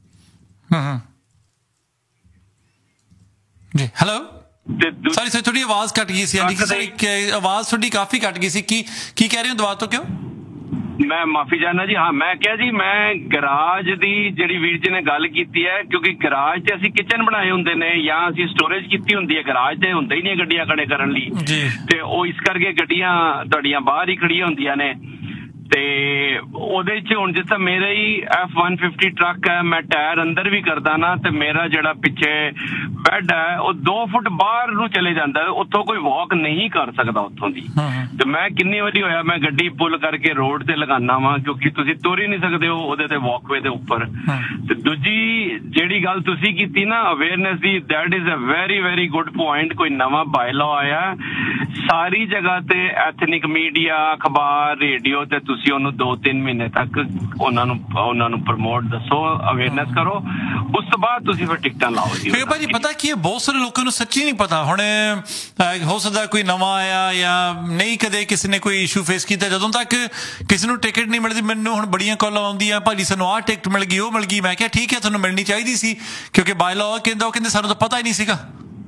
ਜੀ। ਹੈਲੋ ਸੌਰੀ ਤੁਹਾਡੀ ਆਵਾਜ਼ ਕੱਟ ਗਈ ਸੀ। ਆਵਾਜ਼ ਤੁਹਾਡੀ ਕਾਫੀ ਕੱਟ ਗਈ ਸੀ, ਕੀ ਕਹਿ ਰਹੇ ਹੋ? ਦੁਬਾਰਾ ਤੋਂ ਕਿਉਂ? ਮੈਂ ਮਾਫੀ ਚਾਹੁੰਦਾ ਜੀ। ਹਾਂ, ਮੈਂ ਕਿਹਾ ਜੀ, ਮੈਂ ਗਰਾਜ ਦੀ ਜਿਹੜੀ ਵੀਰ ਜੀ ਨੇ ਗੱਲ ਕੀਤੀ ਹੈ, ਕਿਉਂਕਿ ਗਰਾਜ ਤੇ ਅਸੀਂ ਕਿਚਨ ਬਣਾਏ ਹੁੰਦੇ ਨੇ ਜਾਂ ਅਸੀਂ ਸਟੋਰੇਜ ਕੀਤੀ ਹੁੰਦੀ ਹੈ, ਗਰਾਜ ਤੇ ਹੁੰਦਾ ਹੀ ਨਹੀਂ ਗੱਡੀਆਂ ਖੜੇ ਕਰਨ ਲਈ, ਤੇ ਉਹ ਇਸ ਕਰਕੇ ਗੱਡੀਆਂ ਤੁਹਾਡੀਆਂ ਬਾਹਰ ਹੀ ਖੜੀਆਂ ਹੁੰਦੀਆਂ ਨੇ। ਤੇ ਉਹਦੇ ਚ ਹੁਣ ਜਿੱਦਾਂ ਮੇਰਾ ਹੀ F-150 ਟਰੱਕ ਹੈ, ਮੈਂ ਟਾਇਰ ਅੰਦਰ ਵੀ ਕਰਦਾ ਨਾ, ਤੇ ਮੇਰਾ ਜਿਹੜਾ ਪਿੱਛੇ ਬੈੱਡ ਹੈ ਉਹ 2 ਫੁੱਟ ਬਾਹਰ ਨੂੰ ਚਲੇ ਜਾਂਦਾ, ਉੱਥੋਂ ਕੋਈ ਵਾਕ ਨਹੀਂ ਕਰ ਸਕਦਾ ਉੱਥੋਂ ਦੀ। ਤੇ ਮੈਂ ਕਿੰਨੀ ਵਾਰੀ ਹੋਇਆ ਮੈਂ ਗੱਡੀ ਪੁੱਲ ਕਰਕੇ ਰੋਡ ਤੇ ਲਗਾਨਾ ਵਾ, ਕਿਉਂਕਿ ਤੁਸੀਂ ਤੁਰ ਹੀ ਨਹੀਂ ਸਕਦੇ ਹੋ ਉਹਦੇ ਤੇ ਵਾਕਵੇ ਦੇ ਉੱਪਰ। ਤੇ ਦੂਜੀ ਜਿਹੜੀ ਗੱਲ ਤੁਸੀਂ ਕੀਤੀ ਨਾ awareness the, that is a very very good point. ਕੋਈ ਨਵਾਂ ਬਾਇਲਾਅ ਆਇਆ ਸਾਰੀ ਜਗ੍ਹਾ ਤੇ, ਐਥਨਿਕ ਮੀਡੀਆ, ਅਖਬਾਰ, ਰੇਡੀਓ ਤੇ ਤੁਸੀਂ ਉਹਨੂੰ 2-3 ਮਹੀਨੇ ਤੱਕ ਉਹਨਾਂ ਨੂੰ ਪ੍ਰਮੋਟ ਦੱਸੋ, ਅਵੇਅਰਨੈਸ ਕਰੋ, ਉਸ ਤੋਂ ਬਾਅਦ ਤੁਸੀਂ ਫਿਰ ਟਿਕਟਾਂ ਲਾਓ ਜੀ। ਭਾਜੀ ਪਤਾ ਕੀ ਹੈ, ਬਹੁਤ ਸਾਰੇ ਲੋਕਾਂ ਨੂੰ ਸੱਚੀ ਨਹੀਂ ਪਤਾ। ਹੁਣ ਹੋ ਸਕਦਾ ਕੋਈ ਨਵਾਂ ਆਇਆ ਜਾਂ ਨਹੀਂ ਕਦੇ ਕਿਸੇ ਨੇ ਕੋਈ ਇਸ਼ੂ ਫੇਸ ਕੀਤਾ, ਜਦੋਂ ਤੱਕ ਕਿਸੇ ਨੂੰ ਟਿਕਟ ਨਹੀਂ ਮਿਲਦੀ। ਮੈਨੂੰ ਹੁਣ ਬੜੀਆਂ ਕਾਲਾਂ ਆਉਂਦੀਆਂ, ਭਾਜੀ ਸਾਨੂੰ ਆਹ ਟਿਕਟ ਮਿਲ ਗਈ, ਉਹ ਮਿਲ ਗਈ। ਮੈਂ ਕਿਹਾ ਠੀਕ ਹੈ, ਤੁਹਾਨੂੰ ਮਿਲਣੀ ਚਾਹੀਦੀ ਸੀ, ਕਿਉਂਕਿ ਬਾਇਲਾਅ ਕਹਿੰਦਾ, ਉਹ ਕਹਿੰਦੇ ਸਾਨੂੰ ਤਾਂ ਪਤਾ ਹੀ ਨਹੀਂ ਸੀਗਾ।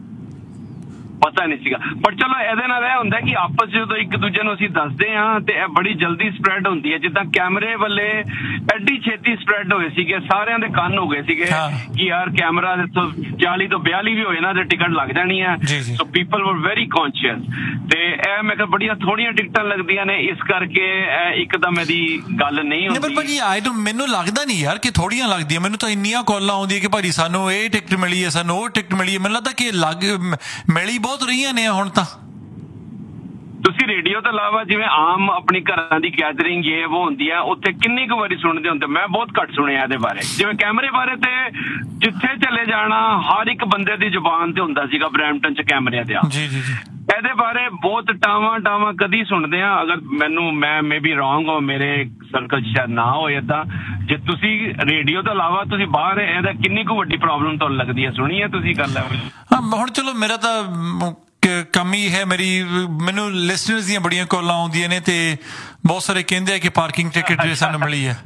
ਪਤਾ ਨਹੀਂ ਸੀਗਾ, ਪਰ ਚਲੋ ਇਹਦੇ ਨਾਲ ਇਹ ਹੁੰਦਾ ਕਿ ਆਪਸ ਜਦੋਂ ਇੱਕ ਦੂਜੇ ਨੂੰ ਅਸੀਂ ਦੱਸਦੇ ਹਾਂ ਤੇ ਇਹ ਬੜੀ ਜਲਦੀ ਸਪਰੈਡ ਹੁੰਦੀ ਹੈ। ਜਿੱਦਾਂ ਕੈਮਰੇ ਵਾਲੇ ਐਡੀ ਛੇਤੀ ਸਪਰੈਡ ਹੋਏ ਸੀਗੇ, ਸਾਰਿਆਂ ਦੇ ਕੰਨ ਹੋ ਗਏ ਸੀਗੇ ਕਿ ਯਾਰ ਕੈਮਰਾ 40 ਤੋਂ 42 ਵੀ ਹੋਏ ਨਾ ਤੇ ਟਿਕਟ ਲੱਗ ਜਾਣੀ ਹੈ। ਸੋ ਪੀਪਲ ਵਰ ਵੈਰੀ ਕੌਨਸ਼ੀਅਸ। ਤੇ ਇਹ ਮੈਂ ਕਿਹਾ ਬੜੀਆਂ ਥੋੜੀਆਂ ਟਿਕਟਾਂ ਲੱਗਦੀਆਂ ਨੇ, ਇਸ ਕਰਕੇ ਇੱਕਦਮ ਇਹਦੀ ਗੱਲ ਨਹੀਂ ਹੁੰਦੀ। ਪਰ ਭਾਜੀ ਮੈਨੂੰ ਲੱਗਦਾ ਨਹੀਂ ਯਾਰ ਕਿ ਥੋੜੀਆਂ ਲੱਗਦੀਆਂ। ਮੈਨੂੰ ਤਾਂ ਇੰਨੀਆਂ ਕਾਲਾਂ ਆਉਂਦੀਆਂ ਕਿ ਭਾਜੀ ਸਾਨੂੰ ਇਹ ਟਿਕਟ ਮਿਲੀ ਹੈ, ਸਾਨੂੰ ਉਹ ਟਿਕਟ ਮਿਲੀ ਹੈ। ਮੈਨੂੰ ਲੱਗਦਾ ਕਿ ਮਿਲੀ ਬਹੁਤ ਰਹੀਆਂ ਨੇ ਹੁਣ ਤਾਂ। ਤੁਸੀਂ ਰੇਡੀਓ ਤੋਂ ਇਲਾਵਾ ਜਿਵੇਂ ਆਮ ਆਪਣੀ ਘਰਾਂ ਦੀ ਗੈਦਰਿੰਗ ਇਹ ਉਹ ਹੁੰਦੀ ਹੈ, ਉੱਥੇ ਕਿੰਨੀ ਕੁ ਵਾਰੀ ਸੁਣਦੇ ਹੁੰਦੇ? ਮੈਂ ਬਹੁਤ ਘੱਟ ਸੁਣਿਆ ਇਹਦੇ ਬਾਰੇ। ਜਿਵੇਂ ਕੈਮਰੇ ਬਾਰੇ ਤੇ ਜਿੱਥੇ ਚਲੇ ਜਾਣਾ ਹਰ ਇੱਕ ਬੰਦੇ ਦੀ ਜ਼ੁਬਾਨ ਤੇ ਹੁੰਦਾ ਸੀਗਾ ਬਰੈਂਪਟਨ ਚ ਕੈਮਰਿਆਂ ਤੇ। ਇਹਦੇ ਬਾਰੇ ਬਹੁਤ ਟਾਵਾਂ ਕਦੀ ਸੁਣਦੇ ਆ। ਅਗਰ ਮੈਂ ਮੇ ਬੀ ਰੋਂਗ ਹੋ, ਮੇਰੇ ਸਰਕਲ ਚ ਸ਼ਾਇਦ ਨਾ ਹੋਏ ਏਦਾਂ। ਜੇ ਤੁਸੀਂ ਰੇਡੀਓ ਤੋਂ ਇਲਾਵਾ ਤੁਸੀਂ ਬਾਹਰ, ਇਹਦਾ ਕਿੰਨੀ ਕੁ ਵੱਡੀ ਪ੍ਰੋਬਲਮ ਤੁਹਾਨੂੰ ਲੱਗਦੀ ਹੈ? ਸੁਣੀ ਹੈ ਤੁਸੀਂ ਗੱਲ? ਹੁਣ ਚਲੋ ਮੇਰਾ ਤਾਂ ਕੰਮ ਹੀ ਹੈ, ਮੈਨੂੰ ਲਿਸਨਰਸ ਦੀਆਂ ਬੜੀਆਂ ਕਾਲਾਂ ਆਉਂਦੀਆਂ ਨੇ ਤੇ ਬਹੁਤ ਸਾਰੇ ਕਹਿੰਦੇ ਆ ਕਿ ਪਾਰਕਿੰਗ ਟਿਕਟ ਸਾਨੂੰ ਮਿਲੀ ਹੈ।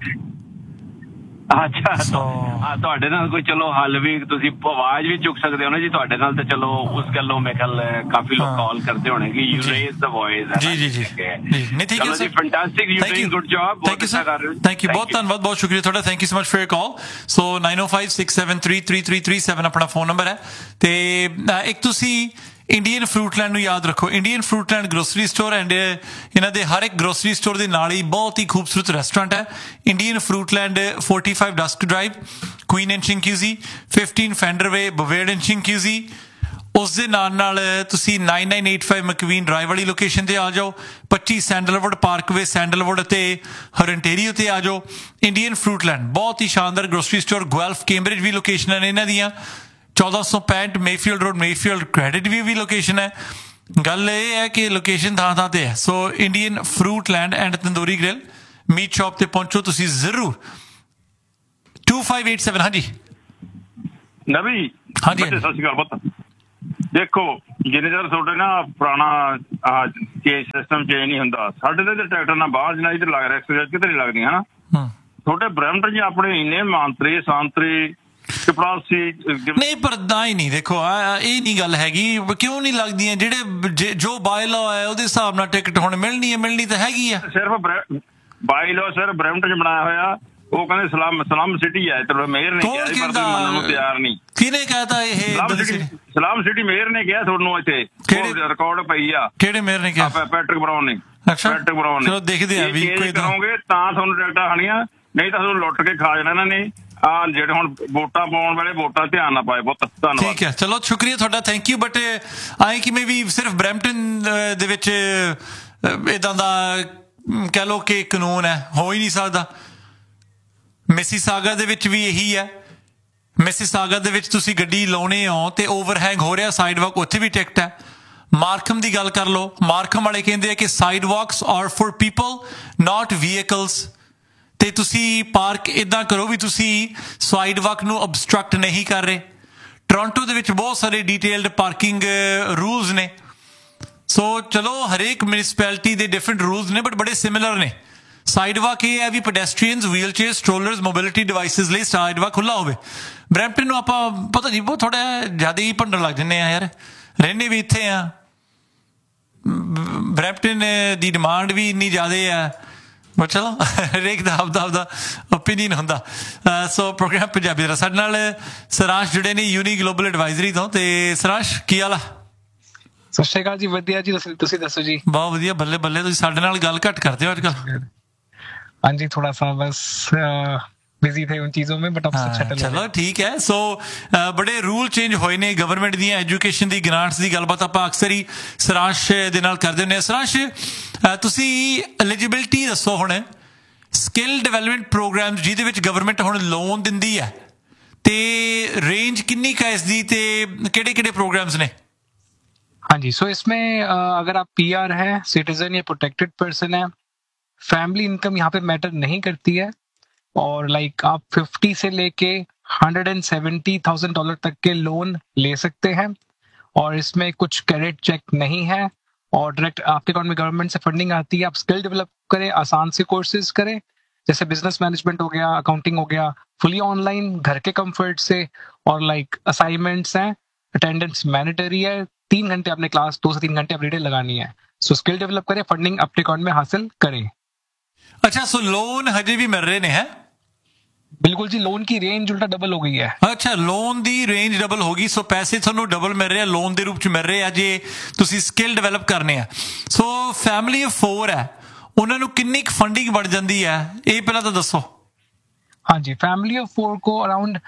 ਅੱਛਾ, ਤੁਹਾਡੇ ਨਾਲ ਕੋਈ ਚਲੋ ਹੱਲ ਵੀ, ਤੁਸੀਂ ਆਵਾਜ਼ ਵੀ ਚੁੱਕ ਸਕਦੇ ਹੋ ਨਾ ਜੀ ਤੁਹਾਡੇ ਨਾਲ, ਤੇ ਚਲੋ ਉਸ ਗੱਲੋਂ ਮੇਰੇ ਖਿਆਲ ਕਾਫੀ ਲੋਕ ਕਾਲ ਕਰਦੇ ਹੋਣੇ ਕਿ ਯੂ ਰੇਜ਼ ਦ ਵੌਇਸ। ਜੀ ਨਹੀਂ ਠੀਕ ਹੈ sir, fantastic, you doing good job. Thank you sir, thank you, ਬਹੁਤ ਧੰਨਵਾਦ, ਬਹੁਤ ਸ਼ੁਕਰੀਆ ਤੁਹਾਡਾ। Thank you so much for your call. ਸੋ 9056733337 ਆਪਣਾ ਫੋਨ ਨੰਬਰ ਹੈ। ਤੇ ਇੱਕ ਤੁਸੀਂ ਇੰਡੀਅਨ ਫਰੂਟਲੈਂਡ ਨੂੰ ਯਾਦ ਰੱਖੋ। ਇੰਡੀਅਨ ਫਰੂਟਲੈਂਡ ਗਰੋਸਰੀ ਸਟੋਰ ਐਂਡ ਇਹਨਾਂ ਦੇ ਹਰ ਇੱਕ ਗਰੋਸਰੀ ਸਟੋਰ ਦੇ ਨਾਲ ਹੀ ਬਹੁਤ ਹੀ ਖੂਬਸੂਰਤ ਰੈਸਟੋਰੈਂਟ ਹੈ। Indian ਫਰੂਟਲੈਂਡ 45 ਡਸਕ drive, Queen and ਸ਼ਿੰਕਿਊਜ਼ੀ, 15 ਫੈਂਡਰਵੇ, ਬਵੇਰਡ and ਸ਼ਿੰਕਿਊਜ਼ੀ। ਉਸ ਦੇ ਨਾਲ ਤੁਸੀਂ 9985 ਮਕਵੀਨ ਡਰਾਈਵ ਵਾਲੀ ਲੋਕੇਸ਼ਨ ਤੇ ਆ ਜਾਓ। 25 ਸੈਂਡਲਵੁੱਡ ਪਾਰਕਵੇ, ਸੈਂਡਲਵੁੱਡ ਅਤੇ ਹਰੰਟੇਰੀਓ ਤੇ ਆ ਜਾਓ। ਇੰਡੀਅਨ ਫਰੂਟਲੈਂਡ ਬਹੁਤ ਹੀ ਸ਼ਾਨਦਾਰ ਗਰੋਸਰੀ ਸਟੋਰ। ਗੁਐਲਫ ਕੈਂਬਰਿਜ ਵੀ ਲੋਕੇਸ਼ਨਾਂ ਨੇ ਇਹਨਾਂ ਦੀਆਂ। 1465 ਮੇਫੀਲਡ ਰੋਡ, ਮੇਫੀਲਡ ਕ੍ਰੈਡਿਟ ਵੀ ਲੋਕੇਸ਼ਨ ਹੈ। ਗੱਲ ਇਹ ਹੈ ਕਿ ਲੋਕੇਸ਼ਨ ਥਾਂ ਤੇ ਹੈ। ਸੋ Indian ਫਰੂਟਲੈਂਡ and tandoori grill meat shop ਤੇ ਪਹੁੰਚੋ ਤੁਸੀਂ ਜ਼ਰੂਰ। 2587 ਹਾਂਜੀ ਨਵੀ ਹਾਂਜੀ ਸਤਿ ਸ਼੍ਰੀ ਅਕਾਲ ਪੁੱਤ। ਦੇਖੋ ਜਿੰਨੇ ਚਿਰ ਤੁਹਾਡੇ ਨਾ ਪੁਰਾਣਾ ਸਿਸਟਮ ਚੇਂਜ ਨਹੀਂ ਹੁੰਦਾ, ਸਾਡੇ ਤੇ ਟਰੈਕਟਰ ਨਾਲ ਬਾਹਰ ਜਨਾਈ ਤੇ ਲੱਗ ਰਿਹਾ, ਐਕਸਪੀਰੀਅੰਸ ਕਿਤੇ ਨਹੀਂ ਲੱਗਦੀਆਂ ਹਨਾ। ਤੁਹਾਡੇ ਬ੍ਰੈਂਪਟਨ 'ਚ ਆਪਣੇ ਇੰਨੇ ਮੰਤਰੀ ਸੰਤਰੀ ਨਹੀਂ, ਪਰ ਨਾ ਹੀ ਨਹੀਂ। ਦੇਖੋ ਇਹ ਨਹੀਂ ਗੱਲ ਹੈਗੀ, ਕਿਉਂ ਨਹੀਂ ਲੱਗਦੀਆਂ? ਜਿਹੜੇ ਜੋ ਬਾਈ ਲਾਅ ਹੈ ਉਹਦੇ ਹਿਸਾਬ ਨਾਲ ਟਿਕਟ ਹੁਣ ਮਿਲਣੀ ਤਾਂ ਹੈਗੀ ਆ। ਸਿਰਫ ਬਾਈ ਲਾਅ ਸਿਰਫ ਬ੍ਰੈਂਪਟਨ 'ਚ ਬਣਾਇਆ ਹੋਇਆ। ਉਹ ਕਹਿੰਦੇ ਸਲਮ ਸਿਟੀ ਹੈ, ਚਲੋ ਮੇਅਰ ਨੇ ਕਿਹਾ, ਪਰ ਤੁਸੀਂ ਮੰਨਣ ਨੂੰ ਤਿਆਰ ਨਹੀਂ। ਕਿਹਨੇ ਕਹਿਤਾ ਇਹ? ਸਲਮ ਸਿਟੀ ਮੇਅਰ ਨੇ ਕਿਹਾ ਤੁਹਾਨੂੰ, ਇੱਥੇ ਰਿਕਾਰਡ ਪਈ ਆ। ਕਿਹੜੇ ਮੇਅਰ ਨੇ ਕਿਹਾ? ਪੈਟਰਿਕ ਬਰਾਊਨ ਨੇ। ਪੈਟਰਿਕ ਬਰਾਊਨ ਨੇ। ਚਲੋ ਦੇਖਦੇ ਆ ਵੀ ਕੋਈ ਕਰੋਗੇ ਤਾਂ ਤੁਹਾਨੂੰ ਟਿਕਟਾਂ ਖਾਣੀਆਂ, ਨਹੀਂ ਤਾਂ ਤੁਹਾਨੂੰ ਲੁੱਟ ਕੇ ਖਾ ਜਾਣਾ ਇਹਨਾਂ ਨੇ। ਜਿਹੜੇ ਹੁਣ ਵੋਟਾਂ ਪਾਉਣ ਵੇਲੇ ਵੋਟਾਂ ਧਿਆਨ ਨਾ ਪਾਏ ਪੁੱਤ। ਧੰਨਵਾਦ। ਠੀਕ ਹੈ, ਚਲੋ ਸ਼ੁਕਰੀਆ ਤੁਹਾਡਾ, ਥੈਂਕ ਯੂ। ਬਟ ਆਏ ਕਿਵੇਂ ਵੀ ਸਿਰਫ ਬਰੈਂਪਟਨ ਦੇ ਵਿੱਚ ਇਦਾਂ ਦਾ ਕਹਿ ਲਓ ਕਿ ਕਾਨੂੰਨ ਹੈ, ਹੋ ਹੀ ਨਹੀਂ ਸਕਦਾ। ਮਿਸੀਸਾਗਾ ਦੇ ਵਿੱਚ ਵੀ ਇਹੀ ਹੈ। ਮਿਸੀਸਾਗਾ ਦੇ ਵਿੱਚ ਤੁਸੀਂ ਗੱਡੀ ਲਾਉਣੇ ਹੋ ਤੇ ਓਵਰਹੈਂਗ ਹੋ ਰਿਹਾ ਸਾਈਡ ਵਾਕ, ਉੱਥੇ ਵੀ ਟਿਕਟ ਹੈ। ਮਾਰਕਮ ਦੀ ਗੱਲ ਕਰ ਲਓ, ਮਾਰਕਮ ਵਾਲੇ ਕਹਿੰਦੇ ਆ ਕਿ side walks R for people not vehicles. ਤੇ ਤੁਸੀਂ ਪਾਰਕ ਇਦਾਂ ਕਰੋ ਵੀ ਤੁਸੀਂ ਸਾਈਡ ਵਾਕ ਨੂੰ ਅਬਸਟਰਕਟ ਨਹੀਂ ਕਰ ਰਹੇ। ਟੋਰਾਂਟੋ ਦੇ ਵਿੱਚ ਬਹੁਤ ਸਾਰੇ ਡੀਟੇਲਡ ਪਾਰਕਿੰਗ ਰੂਲਸ ਨੇ। ਸੋ ਚਲੋ ਹਰੇਕ ਮਿਊਨਿਸਪੈਲਿਟੀ ਦੇ ਡਿਫਰੈਂਟ ਰੂਲਸ ਨੇ, ਬਟ ਬੜੇ ਸਿਮਿਲਰ ਨੇ। ਸਾਈਡ ਵਾਕ ਇਹ ਹੈ ਵੀ ਪੈਡੈਸਟਰੀਅਨਸ, ਵੀਲਚੇਅਰ, ਸਟਰੋਲਰਸ, ਮੋਬਿਲਿਟੀ ਡਿਵਾਈਸਿਸ ਲਈ ਸਾਈਡ ਵਾਕ ਖੁੱਲ੍ਹਾ ਹੋਵੇ। ਬਰੈਂਪਟਨ ਨੂੰ ਆਪਾਂ ਪਤਾ ਨਹੀਂ ਬਹੁਤ ਥੋੜ੍ਹਾ ਜ਼ਿਆਦਾ ਹੀ ਭੰਡਣ ਲੱਗ ਜਾਂਦੇ ਆ ਯਾਰ, ਰਹਿੰਦੇ ਵੀ ਇੱਥੇ ਆ। ਬਰੈਂਪਟਨ ਦੀ ਡਿਮਾਂਡ ਵੀ ਇੰਨੀ ਜ਼ਿਆਦਾ ਆ, ਬਟ ਚਲੋ ਹਰੇਕ ਦਾ ਆਪਦਾ ਓਪੀਨੀਅਨ ਹੁੰਦਾ। ਸੋ ਪ੍ਰੋਗਰਾਮ ਪੰਜਾਬੀ ਦਾ ਸਾਡੇ ਨਾਲ ਸਰਾਂਸ਼ ਜੁੜੇ ਨੇ ਯੂਨੀ ਗਲੋਬਲ ਐਡਵਾਈਜ਼ਰੀ ਤੋਂ। ਤੇ ਸਰਾਂਸ਼ ਕੀ ਹਾਲ ਆ? ਸਤਿ ਸ਼੍ਰੀ ਅਕਾਲ ਜੀ, ਵਧੀਆ ਜੀ, ਤੁਸੀਂ ਦੱਸੋ ਜੀ? ਬਹੁਤ ਵਧੀਆ, ਬੱਲੇ ਬੱਲੇ। ਤੁਸੀਂ ਸਾਡੇ ਨਾਲ ਗੱਲ ਘੱਟ ਕਰਦੇ ਹੋ ਅੱਜ ਕੱਲ। ਹਾਂਜੀ, ਥੋੜਾ ਸਾ ਬਸ ਬਿਜ਼ੀ ਥੇ ਉਨ ਚੀਜ਼ੋਂ ਮੇਂ, ਬਟ ਅਬ ਸਭ ਸੈਟਲ। ਚਲੋ ਠੀਕ ਹੈ। ਸੋ ਬੜੇ ਰੂਲ ਚੇਂਜ ਹੋਏ ਨੇ ਗਵਰਨਮੈਂਟ ਦੀਆਂ, ਐਜੂਕੇਸ਼ਨ ਦੀ ਗ੍ਰਾਂਟਸ ਦੀ ਗੱਲਬਾਤ ਆਪਾਂ ਅਕਸਰ ਹੀ ਸਰਾਂਸ਼ ਦੇ ਨਾਲ ਕਰਦੇ ਹੁੰਦੇ ਹਾਂ। ਸਰਾਂਸ਼, ਤੁਸੀਂ ਐਲੀਜੀਬਿਲਿਟੀ ਦੱਸੋ ਹੁਣ ਸਕਿੱਲ ਡਿਵੈਲਪਮੈਂਟ ਪ੍ਰੋਗਰਾਮ ਜਿਹਦੇ ਵਿੱਚ ਗਵਰਨਮੈਂਟ ਹੁਣ ਲੋਨ ਦਿੰਦੀ ਹੈ, ਤੇ ਰੇਂਜ ਕਿੰਨੀ ਕੁ ਹੈ ਇਸ ਦੀ, ਤੇ ਕਿਹੜੇ ਕਿਹੜੇ प्रोग्राम्स ने? हाँ जी, सो इसमें अगर आप PR है, सिटीजन या प्रोटेक्टेड पर्सन है, फैमिली इनकम यहाँ पे मैटर नहीं करती है, और लाइक आप 50 से लेके $170,000 तक के लोन ले सकते हैं, और इसमें कुछ क्रेडिट चेक नहीं है, और डायरेक्ट आपके अकाउंट में गवर्नमेंट से फंडिंग आती है। आप स्किल डेवलप करें, आसान से कोर्सेज करें, जैसे बिजनेस मैनेजमेंट हो गया, अकाउंटिंग हो गया, फुली ऑनलाइन घर के कंफर्ट से, और लाइक असाइनमेंट्स हैं, अटेंडेंस मैंडेटरी है, 3 घंटे आपने क्लास 2 से 3 घंटे एवरीडे लगानी है। सो स्किल डेवलप करें, फंडिंग अपने अकाउंट में हासिल करें। अच्छा, सो लोन हजे भी मिल रहे ने? है बिल्कुल जी, लोन की रेंज उल्टा डबल हो गई है। अच्छा, लोन दी रेंज डबल हो गई। सो पैसे ਤੁਹਾਨੂੰ ਡਬਲ ਮਿਲ ਰਹੇ ਆ, ਲੋਨ ਦੇ ਰੂਪ ਚ ਮਿਲ ਰਹੇ ਆ ਜੇ ਤੁਸੀਂ ਸਕਿੱਲ ਡਿਵੈਲਪ ਕਰਨੇ ਆ। ਸੋ ਫੈਮਿਲੀ ਆਫ 4 ਹੈ, ਉਹਨਾਂ ਨੂੰ ਕਿੰਨੀ ਕੁ ਫੰਡਿੰਗ ਬਣ ਜਾਂਦੀ ਹੈ, ਇਹ ਪਹਿਲਾਂ ਤਾਂ ਦੱਸੋ। हाँ जी, फैमिली ऑफ 4 को अराउंड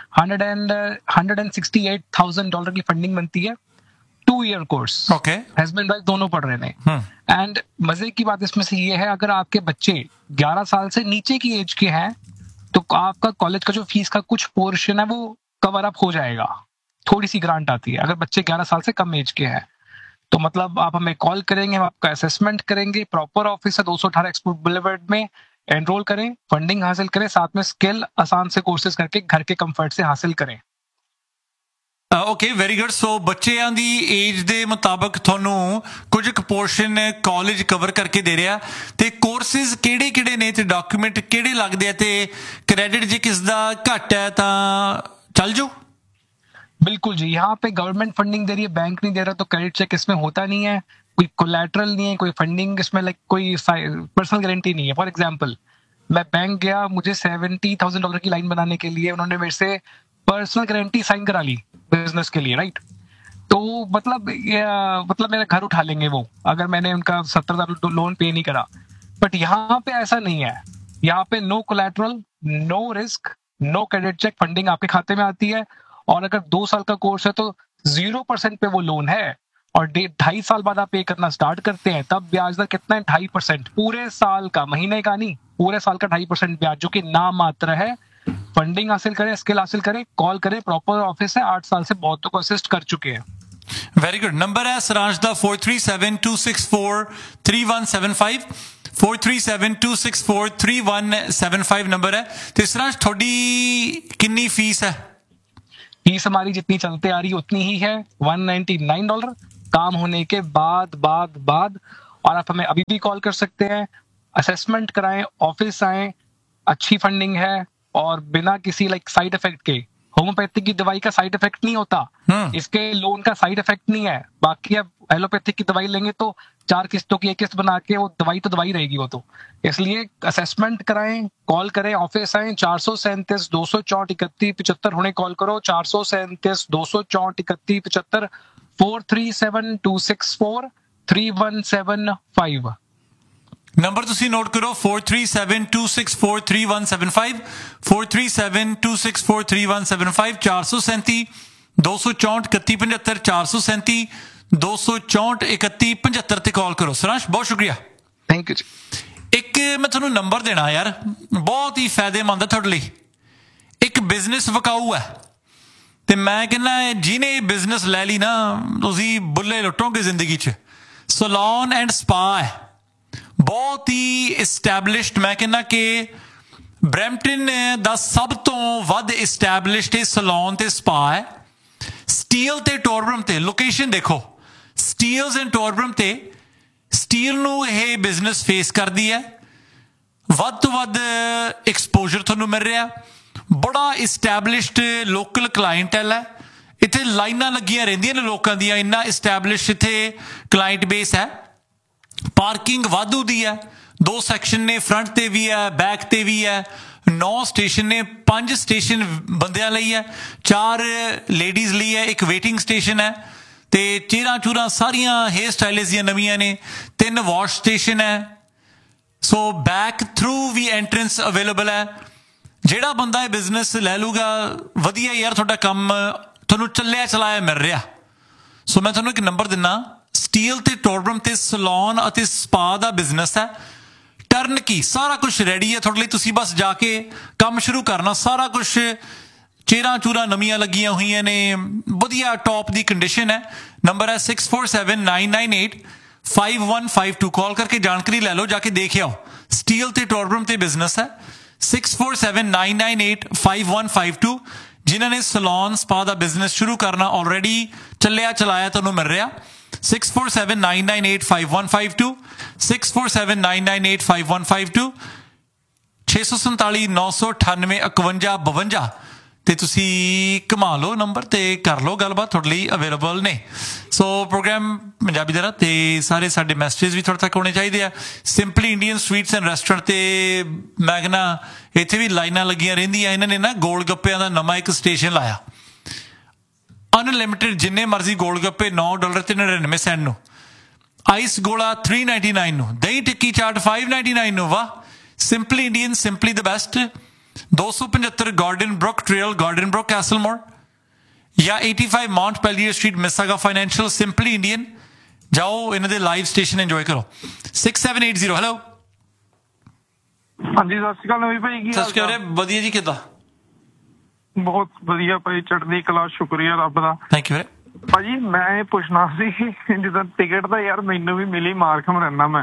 $168,000 की फंडिंग बनती है। 2 year course. Okay. Husband wife दोनों पढ़ रहे हैं। एंड मजे की बात इसमें से ये है, अगर आपके बच्चे 11 साल से नीचे की एज के हैं तो आपका कॉलेज का जो फीस का कुछ पोर्शन है वो कवर अप हो जाएगा, थोड़ी सी ग्रांट आती है। अगर बच्चे 11 साल से कम एज के हैं तो मतलब आप हमें कॉल करेंगे, हम आपका असेसमेंट करेंगे। प्रॉपर ऑफिस है 218 एक्सपोर्ट बुलेवर्ड में, एनरोल करें, फंडिंग हासिल करें, साथ में स्किल आसान से कोर्सेज करके घर के कंफर्ट से हासिल करें। Okay, very good. ਸੋ ਬੱਚਿਆਂ ਦੀ ਏਜ ਦੇ ਮੁਤਾਬਕ ਤੁਹਾਨੂੰ ਕੁਝ ਕੁ ਪੋਰਸ਼ਨ ਕਾਲਜ ਕਵਰ ਕਰਕੇ ਦੇ ਰਿਹਾ, ਤੇ ਕੋਰਸਿਸ ਕਿਹੜੇ ਕਿਹੜੇ ਨੇ, ਤੇ ਡਾਕੂਮੈਂਟ ਕਿਹੜੇ ਲੱਗਦੇ ਆ, ਤੇ ਕ੍ਰੈਡਿਟ ਜੇ ਕਿਸ ਦਾ ਘੱਟ ਹੈ ਤਾਂ ਚੱਲ ਜਾਓ। बिल्कुल जी, यहाँ पे गवर्नमेंट फंडिंग दे रही है, बैंक नहीं दे रहा, तो क्रेडिट चेक इसमें होता नहीं है, कोई कोलैटरल नहीं है, कोई फंडिंग इसमें लाइक कोई पर्सनल गारंटी नहीं है। फॉर एग्जांपल, मैं बैंक गया, मुझे $70,000 की लाइन बनाने के लिए उन्होंने मेरे से पर्सनल गारंटी साइन करा ली बिजनेस के लिए, राइट? तो मतलब मेरा घर उठा लेंगे वो, अगर मैंने उनका $70,000 लोन पे नहीं करा। बट यहाँ पे ऐसा नहीं है, यहाँ पे no collateral, no risk, no credit check, funding आपके खाते में आती है। और अगर 2 साल का कोर्स है तो 0% पे वो लोन है, और 2.5 साल बाद आप पे करना स्टार्ट करते हैं, तब ब्याज दर कितना है? 2.5%, पूरे साल का, महीने का नहीं, पूरे साल का 2.5% ब्याज, जो कि नाम मात्र है। फंडिंग हासिल करें, स्किल हासिल करें, कॉल करें, प्रॉपर ऑफिस है, 8 साल से बहुतों को असिस्ट कर चुके हैं। Very good. नंबर है सरांश दा 4372643175, 4372643175 नंबर है। ते सरांश थोड़ी कितनी फीस है? फीस हमारी जितनी चलते आ रही उतनी ही है, $199 काम होने के बाद। और आप हमें अभी भी कॉल कर सकते हैं, असेसमेंट कराएं, ऑफिस आएं, अच्छी फंडिंग है और बिना किसी साइड इफेक्ट के। होम्योपैथिक की दवाई का साइड इफेक्ट नहीं होता, इसके लोन का साइड इफेक्ट नहीं है। बाकी आप एलोपैथिक की दवाई लेंगे तो 4 किस्तों की एक किस्त बना के वो दवाई तो दवाई रहेगी वो तो। इसलिए असेसमेंट कराएं, कॉल करें, ऑफिस आएं। 437 264 31 75 हुणे कॉल करो, 437 264 31 75, 437 264 3175 ਨੰਬਰ ਤੁਸੀਂ ਨੋਟ ਕਰੋ, 437-264-3175, 437-264-3175, 437 264 3175, 437 264 3175 ਤੇ ਕਾਲ ਕਰੋ। ਸਰਾਂਸ਼ ਬਹੁਤ ਸ਼ੁਕਰੀਆ, ਥੈਂਕ ਯੂ ਜੀ। ਇੱਕ ਮੈਂ ਤੁਹਾਨੂੰ ਨੰਬਰ ਦੇਣਾ ਯਾਰ, ਬਹੁਤ ਹੀ ਫਾਇਦੇਮੰਦ ਹੈ ਤੁਹਾਡੇ ਲਈ। ਇੱਕ ਬਿਜ਼ਨਸ ਵਿਕਾਊ ਹੈ ਤੇ ਮੈਂ ਕਹਿੰਦਾ ਜਿਹਨੇ ਇਹ ਬਿਜ਼ਨਸ ਲੈ ਲਈ ਨਾ, ਤੁਸੀਂ ਬੁੱਲੇ ਲੁੱਟੋਗੇ ਜ਼ਿੰਦਗੀ 'ਚ। ਸੈਲੂਨ ਐਂਡ ਸਪਾ ਹੈ, ਬਹੁਤ ਹੀ ਇਸਟੈਬਲਿਸ਼ਡ। ਮੈਂ ਕਹਿੰਦਾ ਕਿ ਬਰੈਂਪਟਨ ਦਾ ਸਭ ਤੋਂ ਵੱਧ ਇਸਟੈਬਲਿਸ਼ਡ ਇਹ ਸੈਲੂਨ ਤੇ ਸਪਾ ਹੈ। ਸਟੀਲ ਤੇ ਟੋਰਬਰਮ ਤੇ ਲੋਕੇਸ਼ਨ ਦੇਖੋ, ਸਟੀਲਸ ਐਂਡ ਟੋਰਬਰਮ ਤੇ। ਸਟੀਲ ਨੂੰ ਇਹ ਬਿਜ਼ਨਸ ਫੇਸ ਕਰਦੀ ਹੈ, ਵੱਧ ਤੋਂ ਵੱਧ ਐਕਸਪੋਜ਼ਰ ਤੁਹਾਨੂੰ ਮਿਲ ਰਿਹਾ, ਬੜਾ ਇਸਟੈਬਲਿਸ਼ਡ ਲੋਕਲ ਕਲਾਇੰਟੈਲ ਹੈ। ਇੱਥੇ ਲਾਈਨਾਂ ਲੱਗੀਆਂ ਰਹਿੰਦੀਆਂ ਨੇ ਲੋਕਾਂ ਦੀਆਂ, ਇੰਨਾ ਇਸਟੈਬਲਿਸ਼ਡ ਇੱਥੇ ਕਲਾਇੰਟ ਬੇਸ ਹੈ। ਪਾਰਕਿੰਗ ਵਾਧੂ ਦੀ ਹੈ, 2 ਸੈਕਸ਼ਨ ਨੇ, ਫਰੰਟ ਤੇ ਵੀ ਹੈ, ਬੈਕ ਤੇ ਵੀ ਹੈ। 9 ਸਟੇਸ਼ਨ ਨੇ, 5 ਸਟੇਸ਼ਨ ਬੰਦਿਆਂ ਲਈ ਹੈ, 4 ਲੇਡੀਜ਼ ਲਈ ਹੈ, 1 ਵੇਟਿੰਗ ਸਟੇਸ਼ਨ ਹੈ ਤੇ ਚਿਹਰਾ ਚੂਰਾ ਸਾਰੀਆਂ ਹੇਅਰ ਸਟਾਈਲਿਸਟ ਦੀਆਂ ਨਵੀਆਂ ਨੇ, 3 ਵਾਸ਼ ਸਟੇਸ਼ਨ ਹੈ। ਸੋ ਬੈਕ ਥਰੂ ਵੀ ਐਂਟਰੈਂਸ ਅਵੇਲੇਬਲ ਹੈ। ਜਿਹੜਾ ਬੰਦਾ ਇਹ ਬਿਜ਼ਨਸ ਲੈ ਲੂਗਾ, ਵਧੀਆ ਯਾਰ ਤੁਹਾਡਾ ਕੰਮ ਤੁਹਾਨੂੰ ਚੱਲਿਆ ਚਲਾਇਆ ਮਿਲ ਰਿਹਾ। ਸੋ ਮੈਂ ਤੁਹਾਨੂੰ ਇੱਕ ਨੰਬਰ ਦਿੰਦਾ, ਸਟੀਲ ਤੇ ਟੋਰਬਰਮ ਤੇ ਸੈਲੂਨ ਅਤੇ ਸਪਾ ਦਾ ਬਿਜ਼ਨਸ ਹੈ। ਟਰਨ ਕੀ ਸਾਰਾ ਕੁਛ ਰੈਡੀ ਹੈ ਤੁਹਾਡੇ ਲਈ, ਤੁਸੀਂ ਬਸ ਜਾ ਕੇ ਕੰਮ ਸ਼ੁਰੂ ਕਰਨਾ। ਸਾਰਾ ਕੁਛ ਚੇਰਾਂ ਚੂਰਾਂ ਨਵੀਆਂ ਲੱਗੀਆਂ ਹੋਈਆਂ ਨੇ, ਵਧੀਆ ਟੌਪ ਦੀ ਕੰਡੀਸ਼ਨ ਹੈ। ਨੰਬਰ ਹੈ 6479985152। ਕਾਲ ਕਰਕੇ ਜਾਣਕਾਰੀ ਲੈ ਲਓ, ਜਾ ਕੇ ਦੇਖ ਆਓ। ਸਟੀਲ ਤੇ ਟੋਰਬਰਮ ਤੇ ਬਿਜ਼ਨਸ ਹੈ। 6479985152। ਜਿਨ੍ਹਾਂ ਨੇ ਸੈਲੂਨ ਸਪਾ ਦਾ ਬਿਜ਼ਨਸ ਸ਼ੁਰੂ ਕਰਨਾ, ਆਲਰੇਡੀ ਚੱਲਿਆ ਚਲਾਇਆ ਤੁਹਾਨੂੰ ਮਿਲ ਰਿਹਾ। 6479985152, 6479985152, 647 998 51 52 ਤੇ ਤੁਸੀਂ ਘੁਮਾ ਲਓ ਨੰਬਰ ਤੇ ਕਰ ਲਓ ਗੱਲਬਾਤ, ਤੁਹਾਡੇ ਲਈ ਅਵੇਲੇਬਲ ਨੇ। ਸੋ ਪ੍ਰੋਗਰਾਮ ਪੰਜਾਬੀ ਦਾ ਤੇ ਸਾਰੇ ਸਾਡੇ ਮੈਸੇਜ ਵੀ ਤੁਹਾਡੇ ਤੱਕ ਹੋਣੇ ਚਾਹੀਦੇ ਆ। Simply Indian sweets and restaurant ਤੇ ਮੈਂ ਕਹਿੰਦਾ ਇੱਥੇ ਵੀ ਲਾਈਨਾਂ ਲੱਗੀਆਂ ਰਹਿੰਦੀਆਂ। ਇਹਨਾਂ ਨੇ ਨਾ ਗੋਲ ਗੱਪਿਆਂ ਦਾ ਨਵਾਂ ਇੱਕ ਸਟੇਸ਼ਨ ਲਾਇਆ, ਅਨਲਿਮਿਟਿਡ ਜਿੰਨੇ ਮਰਜ਼ੀ ਗੋਲ ਗੱਪੇ, $9.99 ਨੂੰ। ਆਈਸ ਗੋਲਾ $3.99 ਨੂੰ, ਦਹੀਂ ਟਿੱਕੀ ਚਾਟ $5.99 ਨੂੰ। ਵਾਹ, simply Indian, simply the best. 275 garden Brook trail, garden Brook ਕੈਸਲਮੋਰ, ਜਾਂ 85 Mount ਪੈਲੀਅਰ street, ਮਿਸਾਗਾ financial. Simply Indian ਜਾਓ, ਇਹਨਾਂ ਦੇ ਲਾਈਵ ਸਟੇਸ਼ਨ ਇੰਜੋਏ ਕਰੋ। 6780 ਹੈਲੋ। ਹਾਂਜੀ ਸਤਿ ਸ਼੍ਰੀ ਅਕਾਲ ਨਵੀਂ ਭਾਈ, ਕੀ ਹਾਲ ਚਾਲ? ਵਧੀਆ ਜੀ, ਕਿੱਦਾਂ? ਬਹੁਤ ਵਧੀਆ ਭਾਈ, ਚੜ੍ਹਦੀ ਕਲਾ, ਸ਼ੁਕਰੀਆ ਰੱਬ ਦਾ। ਥੈਂਕ ਯੂ ਭਾਜੀ। ਮੈਂ ਇਹ ਪੁੱਛਣਾ ਸੀ, ਜਿੱਦਾਂ ਟਿਕਟ ਤਾਂ ਯਾਰ ਮੈਨੂੰ ਵੀ ਮਿਲੀ, ਮਾਰਕਮ ਰਹਿਣਾ ਮੈਂ,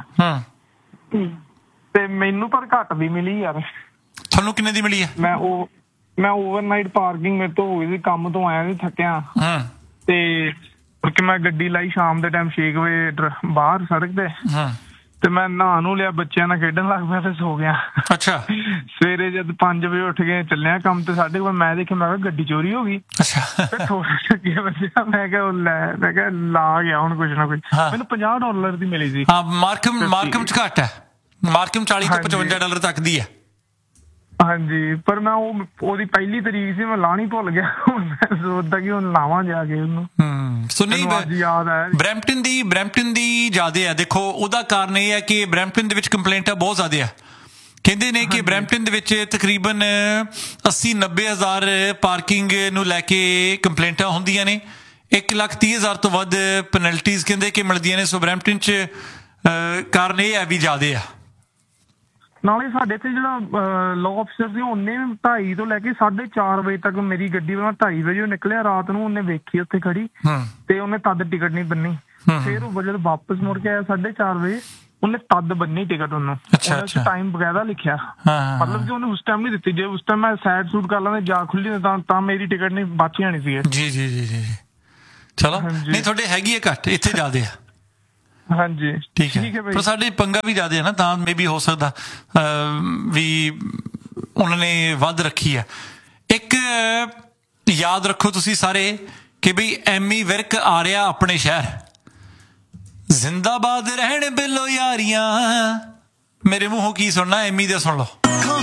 ਤੇ ਮੈਨੂੰ ਪਰ ਘੱਟ ਦੀ ਮਿਲੀ ਯਾਰ। ਤੁਹਾਨੂੰ ਕਿੰਨੇ ਦੀ ਮਿਲੀ ਹੈ? ਮੈਂ ਓਵਰਨਾਈਟ ਪਾਰਕਿੰਗ ਮੇਰੇ ਤੋਂ ਹੋ ਗਈ ਸੀ, ਕੰਮ ਤੋਂ ਆਇਆ ਸੀ ਥੱਕਿਆ, ਤੇ ਕਿਉਂਕਿ ਮੈਂ ਗੱਡੀ ਲਾਈ ਸ਼ਾਮ ਦੇ ਟਾਈਮ 6 ਵਜੇ ਬਾਹਰ ਸੜਕ ਤੇ, ਤੇ ਮੈਂ ਨਹਾ ਨੂੰ ਲਿਆ, ਬੱਚਿਆਂ ਨਾਲ ਖੇਡਣ ਲੱਗ ਪਿਆ ਤੇ ਸੋ ਗਿਆ। ਅੱਛਾ। ਸਵੇਰੇ ਜਦ 5 ਵਜੇ ਉੱਠ ਕੇ ਚੱਲਿਆ ਕੰਮ ਤੇ, 5:30 ਮੈਂ ਦੇਖਿਆ, ਮੈਂ ਕਿਹਾ ਗੱਡੀ ਚੋਰੀ ਹੋ ਗਈ। ਫਿਰ ਥੋੜਾ ਲੱਗਿਆ ਬੱਚਿਆ, ਮੈਂ ਕਿਹਾ ਲਾ ਗਿਆ ਹੁਣ ਕੁਛ ਨਾ ਕੁਛ। ਮੈਨੂੰ $50 ਦੀ ਮਿਲੀ ਸੀ। ਹਾਂ, ਮਾਰਕਮ ਚ ਘੱਟ ਹੈ, ਮਾਰਕਮ $40 ਤੋਂ $55 ਤੱਕ ਦੀ ਹੈ। ਹਾਂਜੀ, ਪਰ ਮੈਂ ਉਹਦੀ ਪਹਿਲੀ ਤਰੀਕ ਸੀ, ਮੈਂ ਲਾਣੀ ਭੁੱਲ ਗਿਆ। ਹੁਣ ਮੈਂ ਸੋਚਦਾ ਕਿ ਹੁਣ ਲਾਵਾਂ ਜਾ ਕੇ ਉਹਨੂੰ। ਸੋ ਨਹੀਂ, ਬਰੈਂਪਟਨ ਦੀ ਜ਼ਿਆਦਾ ਹੈ। ਦੇਖੋ ਉਹਦਾ ਕਾਰਨ ਇਹ ਹੈ ਕਿ ਬਰੈਂਪਟਨ ਦੇ ਵਿੱਚ ਕੰਪਲੇਂਟਾਂ ਬਹੁਤ ਜ਼ਿਆਦਾ ਆ। ਕਹਿੰਦੇ ਨੇ ਕਿ ਬਰੈਂਪਟਨ ਦੇ ਵਿੱਚ ਤਕਰੀਬਨ 80-90 ਹਜ਼ਾਰ ਪਾਰਕਿੰਗ ਨੂੰ ਲੈ ਕੇ ਕੰਪਲੇਂਟਾਂ ਹੁੰਦੀਆਂ ਨੇ। 1,30,000 ਤੋਂ ਵੱਧ ਪੈਨਲਟੀਜ਼ ਕਹਿੰਦੇ ਕਿ ਮਿਲਦੀਆਂ ਨੇ। ਸੋ ਬਰੈਂਪਟਨ 'ਚ ਕਾਰਨ ਇਹ ਹੈ ਵੀ ਜ਼ਿਆਦਾ ਆ। ਨਾਲੇ ਸਾਡੇ ਇੱਥੇ ਜਿਹੜਾ ਲਾਅ ਅਫਸਰ ਸੀ, ਉਹਨੇ 2:30 ਤੋਂ ਲੈ ਕੇ 4:30 ਵਜੇ ਤੱਕ ਮੇਰੀ ਗੱਡੀ, ਮੈਂ 2:30 ਵਜੇ ਨਿਕਲਿਆ ਰਾਤ ਨੂੰ, ਉਹਨੇ ਵੇਖੀ ਉੱਥੇ ਖੜੀ, ਤੇ ਉਹਨੇ ਤਦ ਟਿਕਟ ਨਹੀਂ ਬੰਨੀ। ਫਿਰ ਉਹ ਜਦੋਂ ਵਾਪਸ ਮੁੜ ਕੇ ਆਇਆ 4:30 ਵਜੇ, ਉਹਨੇ ਤਦ ਬੰਨੀ ਟਿਕਟ ਉਹਨੂੰ ਟਾਈਮ ਬਕਾਇਦਾ ਲਿਖਿਆ ਮਤਲਬ ਕਿ ਉਹਨੇ ਉਸ ਟਾਈਮ ਨਹੀਂ ਦਿੱਤੀ ਜੇ ਉਸ ਟਾਈਮ ਮੈਂ ਸੈਡ ਸੂਟ ਕਰ ਲੈਂਦਾ ਜਾ ਖੁੱਲੀ ਤਾਂ ਮੇਰੀ ਟਿਕਟ ਨਹੀਂ ਬਚ ਜਾਣੀ ਸੀ ਜੀ ਜੀ ਜੀ ਜੀ ਚਲੋ ਨਹੀਂ ਤੁਹਾਡੇ ਹੈਗੀ ਹੈ ਘੱਟ ਇੱਥੇ ਜ਼ਿਆਦੇ ਆ ਹਾਂਜੀ ਠੀਕ ਹੈ ਪਰ ਸਾਡੇ ਪੰਗਾ ਵੀ ਜ਼ਿਆਦਾ ਹੈ ਨਾ ਤਾਂ ਮੇ ਵੀ ਹੋ ਸਕਦਾ ਵੀ ਉਹਨਾਂ ਨੇ ਵੱਧ ਰੱਖੀ ਹੈ ਇੱਕ ਯਾਦ ਰੱਖੋ ਤੁਸੀਂ ਸਾਰੇ ਕਿ ਬਈ ਐਮੀ ਵਿਰਕ ਆ ਰਿਹਾ ਆਪਣੇ ਸ਼ਹਿਰ ਜ਼ਿੰਦਾਬਾਦ ਰਹਿਣ ਬਿੱਲੋ ਯਾਰੀਆਂ ਮੇਰੇ ਮੂੰਹੋਂ ਕੀ ਸੁਣਨਾ ਐਮੀ ਦੇ ਸੁਣ ਲਓ